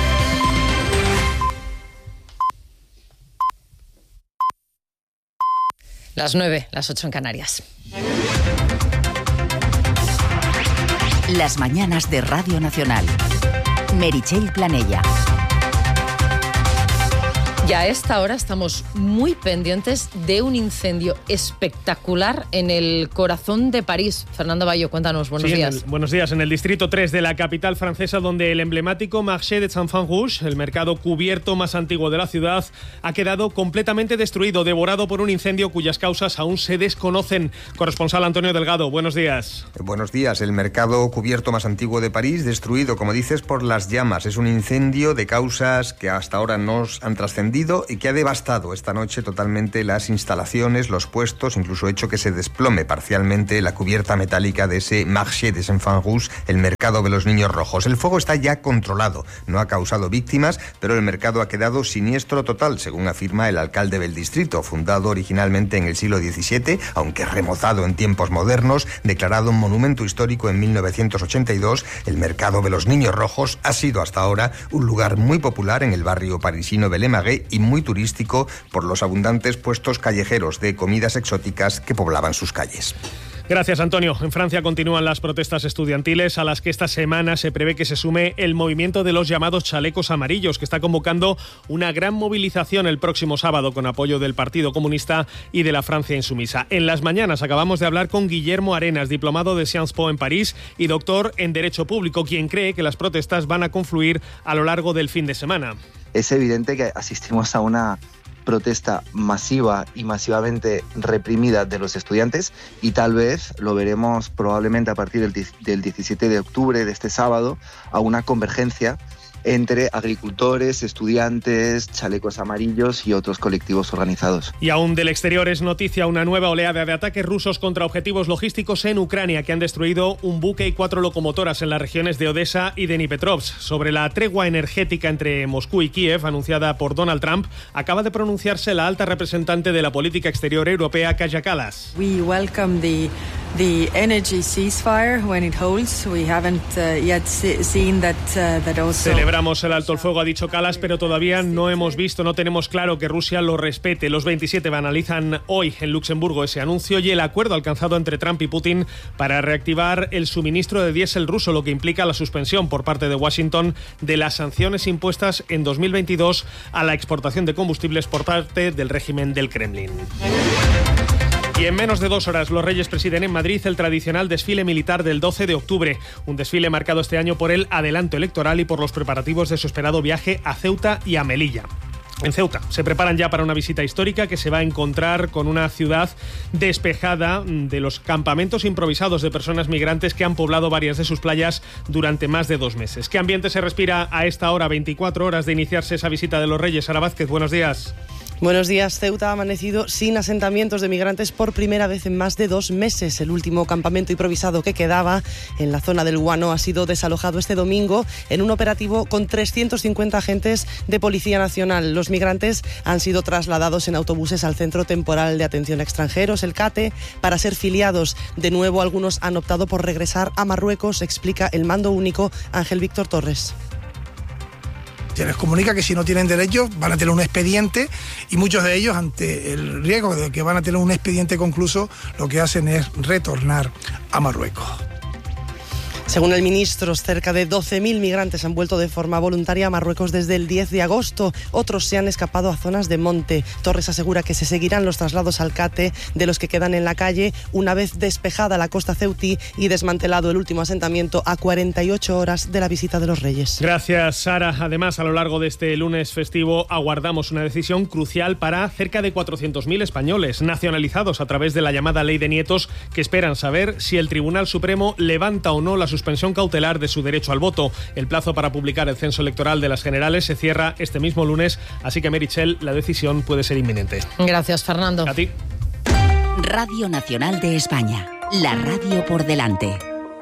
Las 9, las 8 en Canarias. Las mañanas de Radio Nacional. Meritxell Planella. Y a esta hora estamos muy pendientes de un incendio espectacular en el corazón de París. Fernando Bayo, cuéntanos, buenos días. Buenos días. En el distrito 3 de la capital francesa, donde el emblemático Marché des Enfants Rouges, el mercado cubierto más antiguo de la ciudad, ha quedado completamente destruido, devorado por un incendio cuyas causas aún se desconocen. Corresponsal Antonio Delgado, buenos días. Buenos días. El mercado cubierto más antiguo de París, destruido, como dices, por las llamas. Es un incendio de causas que hasta ahora no han trascendido y que ha devastado esta noche totalmente las instalaciones, los puestos, incluso hecho que se desplome parcialmente la cubierta metálica de ese Marché des Enfants Rouges, el mercado de los niños rojos. El fuego está ya controlado, no ha causado víctimas, pero el mercado ha quedado siniestro total, según afirma el alcalde del distrito, fundado originalmente en el siglo XVII, aunque remozado en tiempos modernos, declarado un monumento histórico en 1982, el mercado de los niños rojos ha sido hasta ahora un lugar muy popular en el barrio parisino de Le Marais y muy turístico por los abundantes puestos callejeros de comidas exóticas que poblaban sus calles. Gracias, Antonio. En Francia continúan las protestas estudiantiles a las que esta semana se prevé que se sume el movimiento de los llamados chalecos amarillos, que está convocando una gran movilización el próximo sábado con apoyo del Partido Comunista y de la Francia Insumisa. En las mañanas acabamos de hablar con Guillermo Arenas, diplomado de Sciences Po en París y doctor en Derecho Público, quien cree que las protestas van a confluir a lo largo del fin de semana. Es evidente que asistimos a una protesta masiva y masivamente reprimida de los estudiantes y tal vez lo veremos probablemente a partir del 17 de octubre de este sábado a una convergencia entre agricultores, estudiantes, chalecos amarillos y otros colectivos organizados. Y aún del exterior es noticia una nueva oleada de ataques rusos contra objetivos logísticos en Ucrania que han destruido un buque y 4 locomotoras en las regiones de Odessa y de Dnipropetrovsk. Sobre la tregua energética entre Moscú y Kiev, anunciada por Donald Trump, acaba de pronunciarse la alta representante de la política exterior europea, Kaja Kallas. We welcome the energy ceasefire when it holds. We haven't yet seen that also. Celebramos el alto el fuego, ha dicho Kallas, pero todavía no tenemos claro que Rusia lo respete. Los 27 analizan hoy en Luxemburgo ese anuncio y el acuerdo alcanzado entre Trump y Putin para reactivar el suministro de diésel ruso, lo que implica la suspensión por parte de Washington de las sanciones impuestas en 2022 a la exportación de combustibles por parte del régimen del Kremlin. Y en menos de 2 horas los Reyes presiden en Madrid el tradicional desfile militar del 12 de octubre, un desfile marcado este año por el adelanto electoral y por los preparativos de su esperado viaje a Ceuta y a Melilla. En Ceuta se preparan ya para una visita histórica que se va a encontrar con una ciudad despejada de los campamentos improvisados de personas migrantes que han poblado varias de sus playas durante más de 2 meses. ¿Qué ambiente se respira a esta hora, 24 horas de iniciarse esa visita de los Reyes? Sara Vázquez, buenos días. Buenos días. Ceuta ha amanecido sin asentamientos de migrantes por primera vez en más de 2 meses. El último campamento improvisado que quedaba en la zona del Guano ha sido desalojado este domingo en un operativo con 350 agentes de Policía Nacional. Los migrantes han sido trasladados en autobuses al Centro Temporal de Atención a Extranjeros, el CATE, para ser filiados. De nuevo, algunos han optado por regresar a Marruecos, explica el mando único Ángel Víctor Torres. Se les comunica que si no tienen derechos van a tener un expediente y muchos de ellos, ante el riesgo de que van a tener un expediente concluso, lo que hacen es retornar a Marruecos. Según el ministro, cerca de 12.000 migrantes han vuelto de forma voluntaria a Marruecos desde el 10 de agosto. Otros se han escapado a zonas de monte. Torres asegura que se seguirán los traslados al CATE de los que quedan en la calle una vez despejada la costa ceutí y desmantelado el último asentamiento a 48 horas de la visita de los Reyes. Gracias, Sara. Además, a lo largo de este lunes festivo aguardamos una decisión crucial para cerca de 400.000 españoles nacionalizados a través de la llamada Ley de Nietos, que esperan saber si el Tribunal Supremo levanta o no la suspensión cautelar de su derecho al voto. El plazo para publicar el censo electoral de las generales se cierra este mismo lunes, así que, Meritxell, la decisión puede ser inminente. Gracias, Fernando. A ti. Radio Nacional de España, la radio por delante.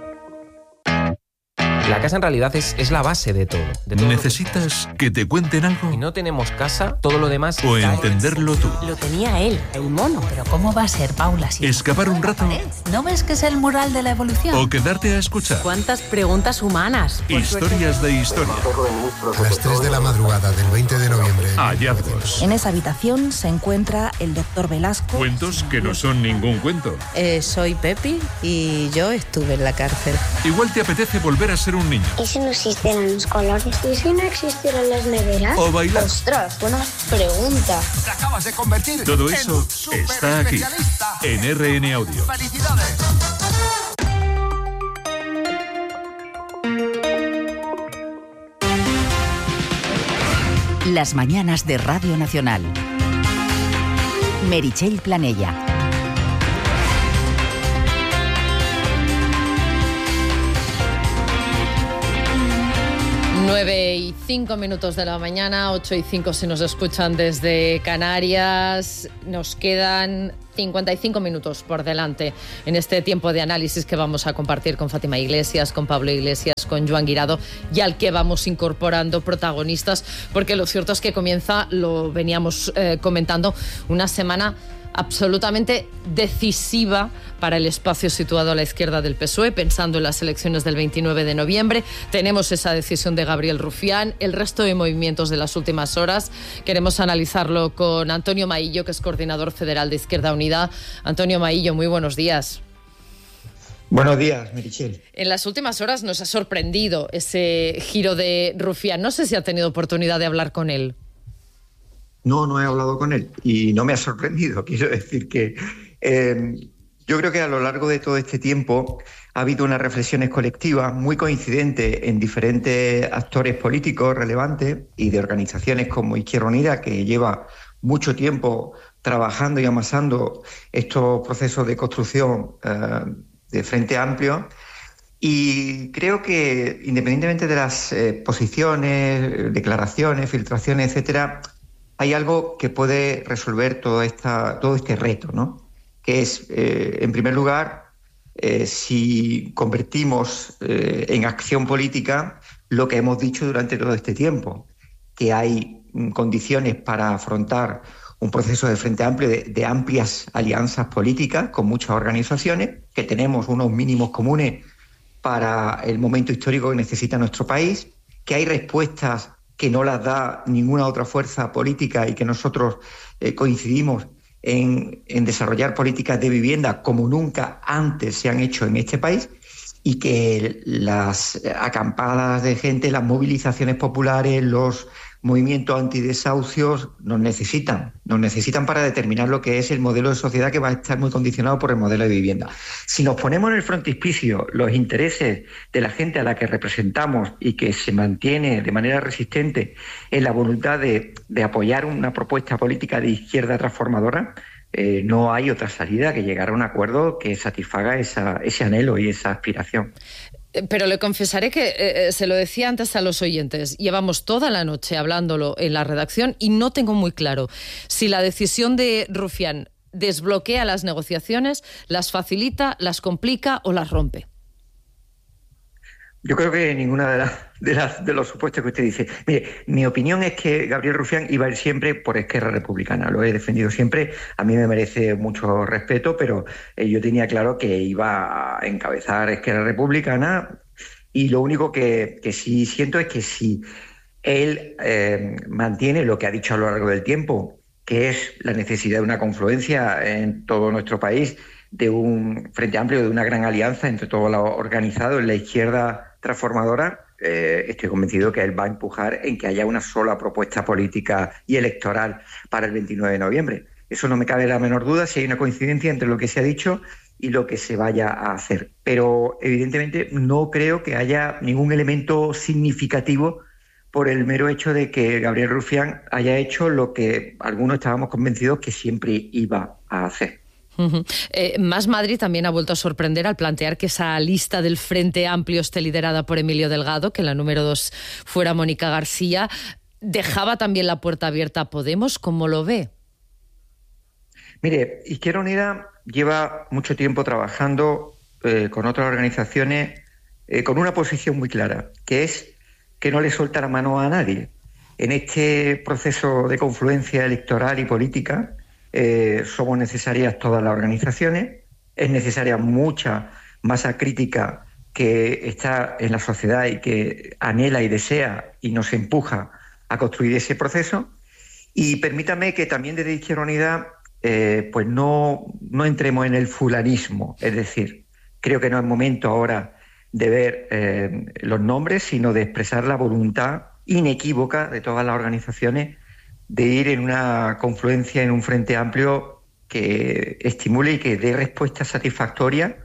La casa en realidad es la base de todo. ¿Necesitas que te cuenten algo? Si no tenemos casa, todo lo demás... O entenderlo tú. Lo tenía él, el mono. Pero ¿cómo va a ser, Paula? Si ¿Escapar un rato? ¿No ves que es el mural de la evolución? ¿O quedarte a escuchar? ¿Cuántas preguntas humanas? Historias de historia. A las 3 de la madrugada del 20 de noviembre. Hallazgos. En esa habitación se encuentra el doctor Velasco. Cuentos que no son ningún cuento. Soy Pepi y yo estuve en la cárcel. Igual te apetece volver a ser ser un niño. ¿Y si no existieran los colores? ¿Y si no existieran las neveras? O bailar. Ostras, buena pregunta. Te acabas de convertir Todo en eso un súper está aquí, especialista. en RN Audio. ¡Felicidades! Las mañanas de Radio Nacional. Meritxell Planella. 9:05 de la mañana, 8:05 si nos escuchan desde Canarias. Nos quedan 55 minutos por delante en este tiempo de análisis que vamos a compartir con Fátima Iglesias, con Pablo Iglesias, con Joan Guirado, y al que vamos incorporando protagonistas, porque lo cierto es que comienza, lo veníamos comentando, una semana absolutamente decisiva para el espacio situado a la izquierda del PSOE, pensando en las elecciones del 29 de noviembre. Tenemos esa decisión de Gabriel Rufián, el resto de movimientos de las últimas horas. Queremos analizarlo con Antonio Maillo, que es coordinador federal de Izquierda Unida. Antonio Maillo, muy buenos días. Buenos días, Meritxell. En las últimas horas nos ha sorprendido ese giro de Rufián. No sé si ha tenido oportunidad de hablar con él. No he hablado con él y no me ha sorprendido. Quiero decir que yo creo que a lo largo de todo este tiempo ha habido unas reflexiones colectivas muy coincidentes en diferentes actores políticos relevantes y de organizaciones como Izquierda Unida, que lleva mucho tiempo trabajando y amasando estos procesos de construcción de Frente Amplio. Y creo que, independientemente de las posiciones, declaraciones, filtraciones, etcétera, hay algo que puede resolver todo este reto, ¿no? Que es, en primer lugar, si convertimos en acción política lo que hemos dicho durante todo este tiempo, que hay condiciones para afrontar un proceso de Frente Amplio, de amplias alianzas políticas con muchas organizaciones, que tenemos unos mínimos comunes para el momento histórico que necesita nuestro país, que hay respuestas que no las da ninguna otra fuerza política y que nosotros coincidimos en desarrollar políticas de vivienda como nunca antes se han hecho en este país, y que las acampadas de gente, las movilizaciones populares, los movimientos antidesahucios nos necesitan para determinar lo que es el modelo de sociedad, que va a estar muy condicionado por el modelo de vivienda. Si nos ponemos en el frontispicio los intereses de la gente a la que representamos y que se mantiene de manera resistente en la voluntad de apoyar una propuesta política de izquierda transformadora, no hay otra salida que llegar a un acuerdo que satisfaga ese anhelo y esa aspiración. Pero le confesaré que, se lo decía antes a los oyentes, llevamos toda la noche hablándolo en la redacción y no tengo muy claro si la decisión de Rufián desbloquea las negociaciones, las facilita, las complica o las rompe. Yo creo que ninguna de los supuestos que usted dice. Mire, mi opinión es que Gabriel Rufián iba a ir siempre por Esquerra Republicana. Lo he defendido siempre. A mí me merece mucho respeto, pero yo tenía claro que iba a encabezar Esquerra Republicana, y lo único que sí siento es que si él mantiene lo que ha dicho a lo largo del tiempo, que es la necesidad de una confluencia en todo nuestro país, de un Frente Amplio, de una gran alianza entre todo lo organizado en la izquierda transformadora, estoy convencido que él va a empujar en que haya una sola propuesta política y electoral para el 29 de noviembre. Eso no me cabe la menor duda, si hay una coincidencia entre lo que se ha dicho y lo que se vaya a hacer. Pero evidentemente no creo que haya ningún elemento significativo por el mero hecho de que Gabriel Rufián haya hecho lo que algunos estábamos convencidos que siempre iba a hacer. Más Madrid también ha vuelto a sorprender al plantear que esa lista del Frente Amplio esté liderada por Emilio Delgado, que la número 2 fuera Mónica García. Dejaba también la puerta abierta a Podemos. ¿Cómo lo ve? Mire, Izquierda Unida lleva mucho tiempo trabajando con otras organizaciones con una posición muy clara, que es que no le suelta la mano a nadie. En este proceso de confluencia electoral y política somos necesarias todas las organizaciones, es necesaria mucha masa crítica que está en la sociedad y que anhela y desea y nos empuja a construir ese proceso. Y permítame que también desde Izquierda Unida pues no entremos en el fulanismo, es decir, creo que no es momento ahora de ver los nombres, sino de expresar la voluntad inequívoca de todas las organizaciones de ir en una confluencia, en un frente amplio que estimule y que dé respuesta satisfactoria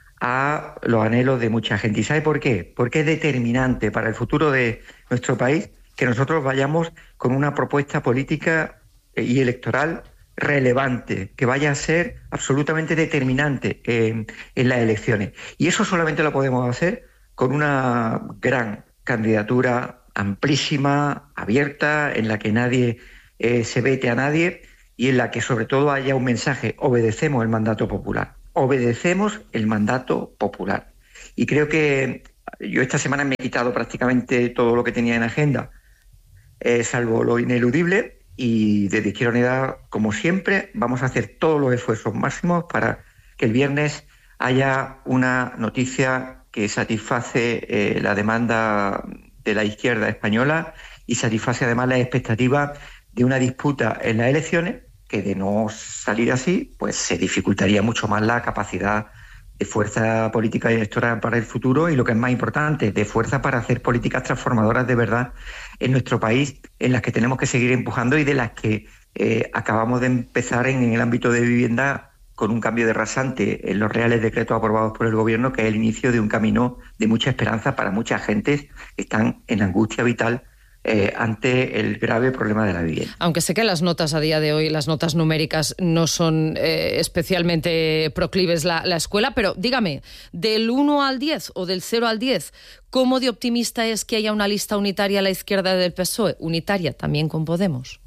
a los anhelos de mucha gente. ¿Y sabe por qué? Porque es determinante para el futuro de nuestro país que nosotros vayamos con una propuesta política y electoral relevante, que vaya a ser absolutamente determinante en las elecciones. Y eso solamente lo podemos hacer con una gran candidatura amplísima, abierta, en la que nadie se vete a nadie y en la que sobre todo haya un mensaje: obedecemos el mandato popular. Obedecemos el mandato popular. Y creo que yo esta semana me he quitado prácticamente todo lo que tenía en agenda, salvo lo ineludible, y desde Izquierda Unida, como siempre, vamos a hacer todos los esfuerzos máximos para que el viernes haya una noticia que satisface la demanda de la izquierda española y satisface además las expectativas de una disputa en las elecciones, que de no salir así, pues se dificultaría mucho más la capacidad de fuerza política y electoral para el futuro, y lo que es más importante, de fuerza para hacer políticas transformadoras de verdad en nuestro país, en las que tenemos que seguir empujando y de las que acabamos de empezar en el ámbito de vivienda con un cambio de rasante en los reales decretos aprobados por el Gobierno, que es el inicio de un camino de mucha esperanza para muchas gentes que están en angustia vital ante el grave problema de la vivienda. Aunque sé que las notas a día de hoy, las notas numéricas, no son especialmente proclives la escuela, pero dígame, del 1 al 10 o del 0 al 10, ¿cómo de optimista es que haya una lista unitaria a la izquierda del PSOE? Unitaria también con Podemos.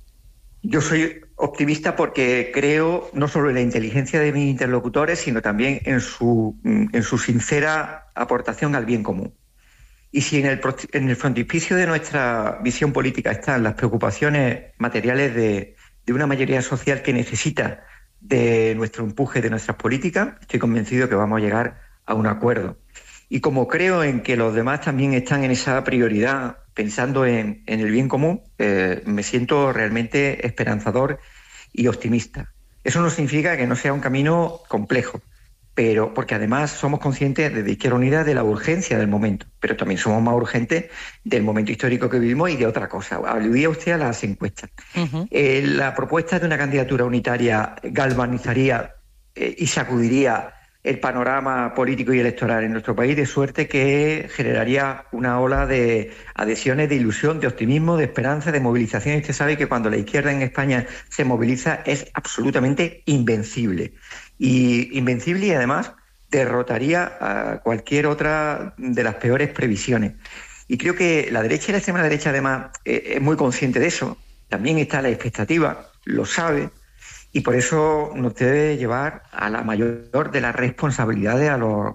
Yo soy optimista porque creo no solo en la inteligencia de mis interlocutores, sino también en su sincera aportación al bien común. Y si en el frontispicio de nuestra visión política están las preocupaciones materiales de una mayoría social que necesita de nuestro empuje, de nuestras políticas, estoy convencido que vamos a llegar a un acuerdo. Y como creo en que los demás también están en esa prioridad, pensando en el bien común, me siento realmente esperanzador y optimista. Eso no significa que no sea un camino complejo, pero porque además somos conscientes desde Izquierda Unida de la urgencia del momento, pero también somos más urgentes del momento histórico que vivimos y de otra cosa. Aludía usted a las encuestas. Uh-huh. La propuesta de una candidatura unitaria galvanizaría y sacudiría el panorama político y electoral en nuestro país, de suerte que generaría una ola de adhesiones, de ilusión, de optimismo, de esperanza, de movilización. Y usted sabe que cuando la izquierda en España se moviliza es absolutamente invencible. Y invencible, y además derrotaría a cualquier otra de las peores previsiones. Y creo que la derecha y la extrema derecha además es muy consciente de eso. También está la expectativa, lo sabe, y por eso nos debe llevar a la mayor de las responsabilidades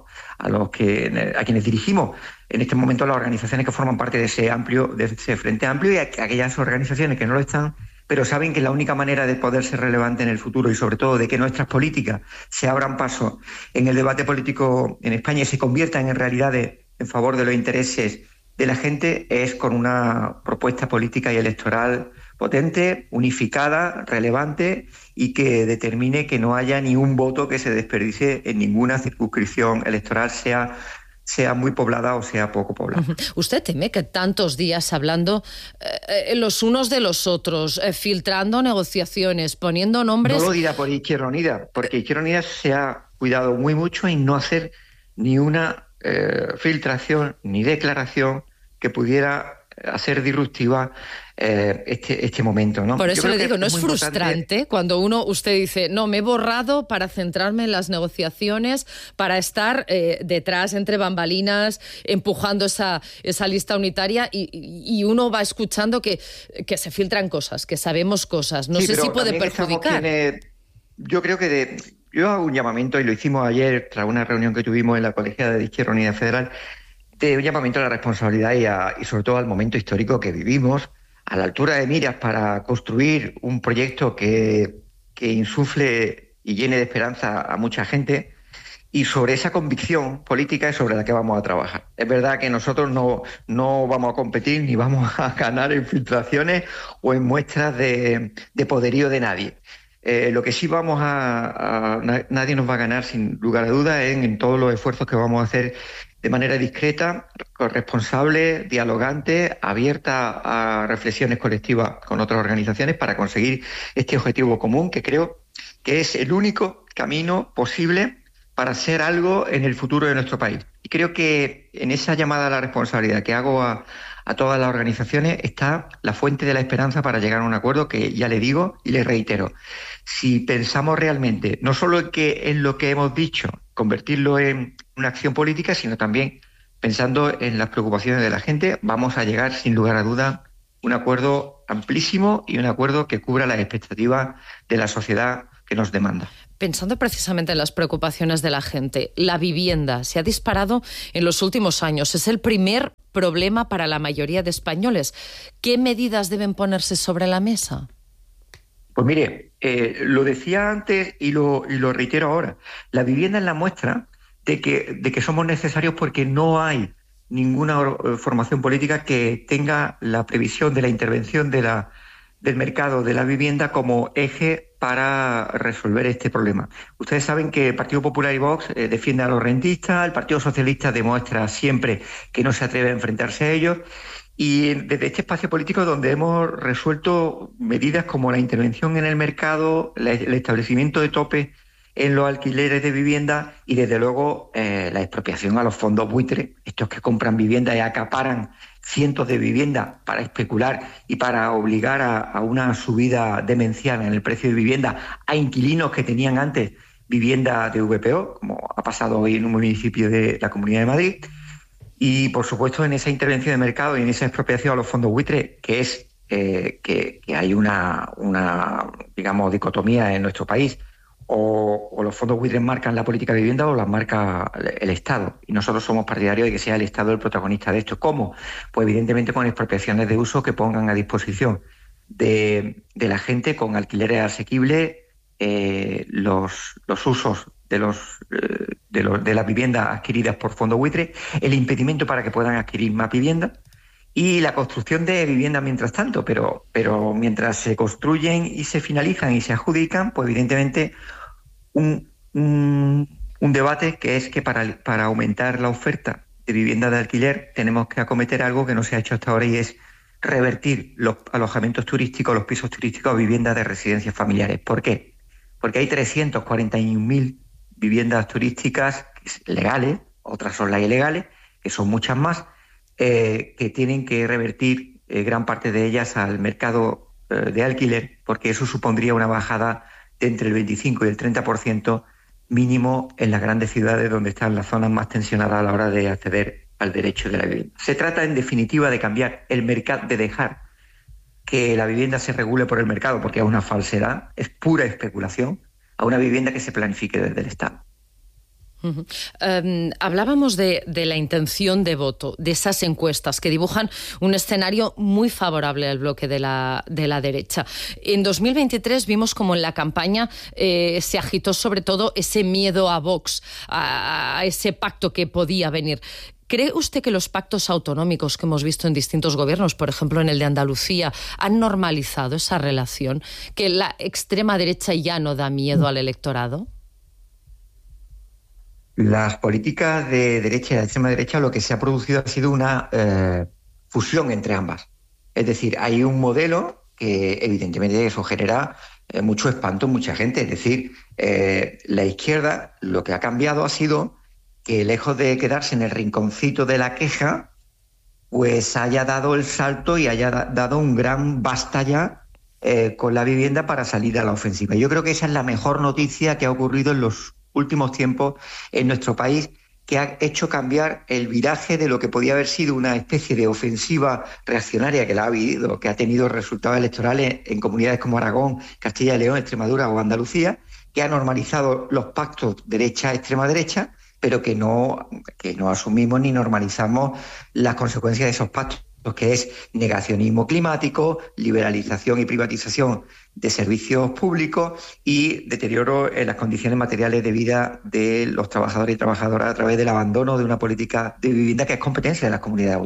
a quienes dirigimos en este momento las organizaciones que forman parte de ese frente amplio, y a aquellas organizaciones que no lo están, pero saben que la única manera de poder ser relevante en el futuro y sobre todo de que nuestras políticas se abran paso en el debate político en España y se conviertan en realidades en favor de los intereses de la gente es con una propuesta política y electoral potente, unificada, relevante y que determine que no haya ni un voto que se desperdicie en ninguna circunscripción electoral, sea muy poblada o sea poco poblada. ¿Usted teme que tantos días hablando los unos de los otros, filtrando negociaciones, poniendo nombres... No lo dirá por Izquierda Unida, porque Izquierda Unida se ha cuidado muy mucho en no hacer ni una filtración ni declaración que pudiera hacer disruptiva este momento, ¿no? Por eso le digo, ¿no es frustrante cuando usted dice, no, me he borrado para centrarme en las negociaciones, para estar detrás, entre bambalinas, empujando esa lista unitaria y uno va escuchando que se filtran cosas, que sabemos cosas? No sé si puede perjudicar. Yo creo que yo hago un llamamiento, y lo hicimos ayer tras una reunión que tuvimos en la colegiada de Izquierda Unida Federal, de un llamamiento a la responsabilidad y sobre todo al momento histórico que vivimos, a la altura de miras para construir un proyecto que insufle y llene de esperanza a mucha gente, y sobre esa convicción política es sobre la que vamos a trabajar. Es verdad que nosotros no vamos a competir ni vamos a ganar en filtraciones o en muestras de poderío de nadie. Lo que sí nadie nos va a ganar sin lugar a dudas en todos los esfuerzos que vamos a hacer de manera discreta, responsable, dialogante, abierta a reflexiones colectivas con otras organizaciones para conseguir este objetivo común, que creo que es el único camino posible para hacer algo en el futuro de nuestro país. Y creo que en esa llamada a la responsabilidad que hago a todas las organizaciones está la fuente de la esperanza para llegar a un acuerdo que ya le digo y le reitero. Si pensamos realmente, no solo en lo que hemos dicho, convertirlo en una acción política, sino también pensando en las preocupaciones de la gente, vamos a llegar sin lugar a duda a un acuerdo amplísimo y un acuerdo que cubra las expectativas de la sociedad que nos demanda. Pensando precisamente en las preocupaciones de la gente, la vivienda se ha disparado en los últimos años. Es el primer problema para la mayoría de españoles. ¿Qué medidas deben ponerse sobre la mesa? Pues mire, lo decía antes y lo reitero ahora. La vivienda es la muestra de que somos necesarios porque no hay ninguna formación política que tenga la previsión de la intervención del mercado de la vivienda como eje para resolver este problema. Ustedes saben que el Partido Popular y Vox defiende a los rentistas, el Partido Socialista demuestra siempre que no se atreve a enfrentarse a ellos, y desde este espacio político donde hemos resuelto medidas como la intervención en el mercado, el establecimiento de tope en los alquileres de vivienda y desde luego la expropiación a los fondos buitres, estos que compran viviendas y acaparan cientos de viviendas para especular y para obligar a una subida demencial en el precio de vivienda a inquilinos que tenían antes vivienda de VPO, como ha pasado hoy en un municipio de la Comunidad de Madrid. Y, por supuesto, en esa intervención de mercado y en esa expropiación a los fondos buitres, que es que hay una digamos, dicotomía en nuestro país. O los fondos buitres marcan la política de vivienda o las marca el Estado. Y nosotros somos partidarios de que sea el Estado el protagonista de esto. ¿Cómo? Pues evidentemente con expropiaciones de uso que pongan a disposición de la gente con alquileres asequibles los usos de las viviendas adquiridas por fondos buitres, el impedimento para que puedan adquirir más viviendas y la construcción de viviendas mientras tanto, pero mientras se construyen y se finalizan y se adjudican, pues evidentemente un debate que es que para aumentar la oferta de vivienda de alquiler tenemos que acometer algo que no se ha hecho hasta ahora y es revertir los alojamientos turísticos, los pisos turísticos a viviendas de residencias familiares. ¿Por qué? Porque hay 341.000 viviendas turísticas legales, otras son las ilegales, que son muchas más, que tienen que revertir gran parte de ellas al mercado de alquiler, porque eso supondría una bajada de entre el 25 y el 30% mínimo en las grandes ciudades donde están las zonas más tensionadas a la hora de acceder al derecho de la vivienda. Se trata, en definitiva, de cambiar el mercado, de dejar que la vivienda se regule por el mercado, porque es una falsedad, es pura especulación, a una vivienda que se planifique desde el Estado. Hablábamos de la intención de voto, de esas encuestas que dibujan un escenario muy favorable al bloque de la derecha. En 2023 vimos como en la campaña se agitó sobre todo ese miedo a Vox, a ese pacto que podía venir. ¿Cree usted que los pactos autonómicos que hemos visto en distintos gobiernos, por ejemplo en el de Andalucía, han normalizado esa relación? ¿Que la extrema derecha ya no da miedo al electorado? Las políticas de derecha y de extrema derecha, lo que se ha producido ha sido una fusión entre ambas. Es decir, hay un modelo que evidentemente eso genera mucho espanto en mucha gente. Es decir, la izquierda lo que ha cambiado ha sido que lejos de quedarse en el rinconcito de la queja, pues haya dado el salto y haya dado un gran basta ya con la vivienda para salir a la ofensiva. Yo creo que esa es la mejor noticia que ha ocurrido en los últimos tiempos en nuestro país, que ha hecho cambiar el viraje de lo que podía haber sido una especie de ofensiva reaccionaria que la ha habido, que ha tenido resultados electorales en comunidades como Aragón, Castilla y León, Extremadura o Andalucía, que ha normalizado los pactos derecha-extrema derecha, pero que no asumimos ni normalizamos las consecuencias de esos pactos, que es negacionismo climático, liberalización y privatización de servicios públicos y deterioro en las condiciones materiales de vida de los trabajadores y trabajadoras a través del abandono de una política de vivienda que es competencia de las comunidades autónomas.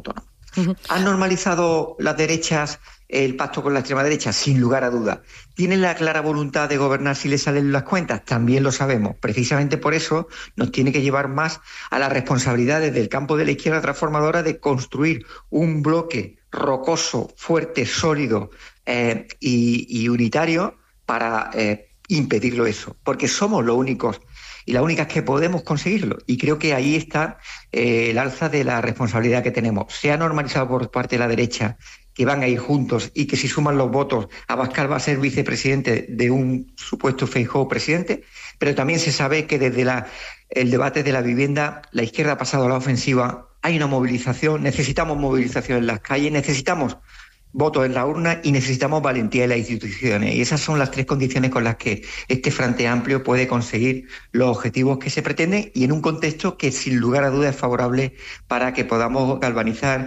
¿Han normalizado las derechas el pacto con la extrema derecha? Sin lugar a dudas. ¿Tienen la clara voluntad de gobernar si les salen las cuentas? También lo sabemos. Precisamente por eso nos tiene que llevar más a las responsabilidades del campo de la izquierda transformadora de construir un bloque rocoso, fuerte, sólido y unitario para impedirlo eso. Porque somos los únicos y las únicas que podemos conseguirlo. Y creo que ahí está el alza de la responsabilidad que tenemos. Se ha normalizado por parte de la derecha que van a ir juntos y que si suman los votos, Abascal va a ser vicepresidente de un supuesto Feijóo presidente, pero también se sabe que desde el debate de la vivienda, la izquierda ha pasado a la ofensiva, hay una movilización, necesitamos movilización en las calles, necesitamos votos en la urna y necesitamos valentía en las instituciones. Y esas son las 3 condiciones con las que este Frente Amplio puede conseguir los objetivos que se pretenden y en un contexto que sin lugar a dudas es favorable para que podamos galvanizar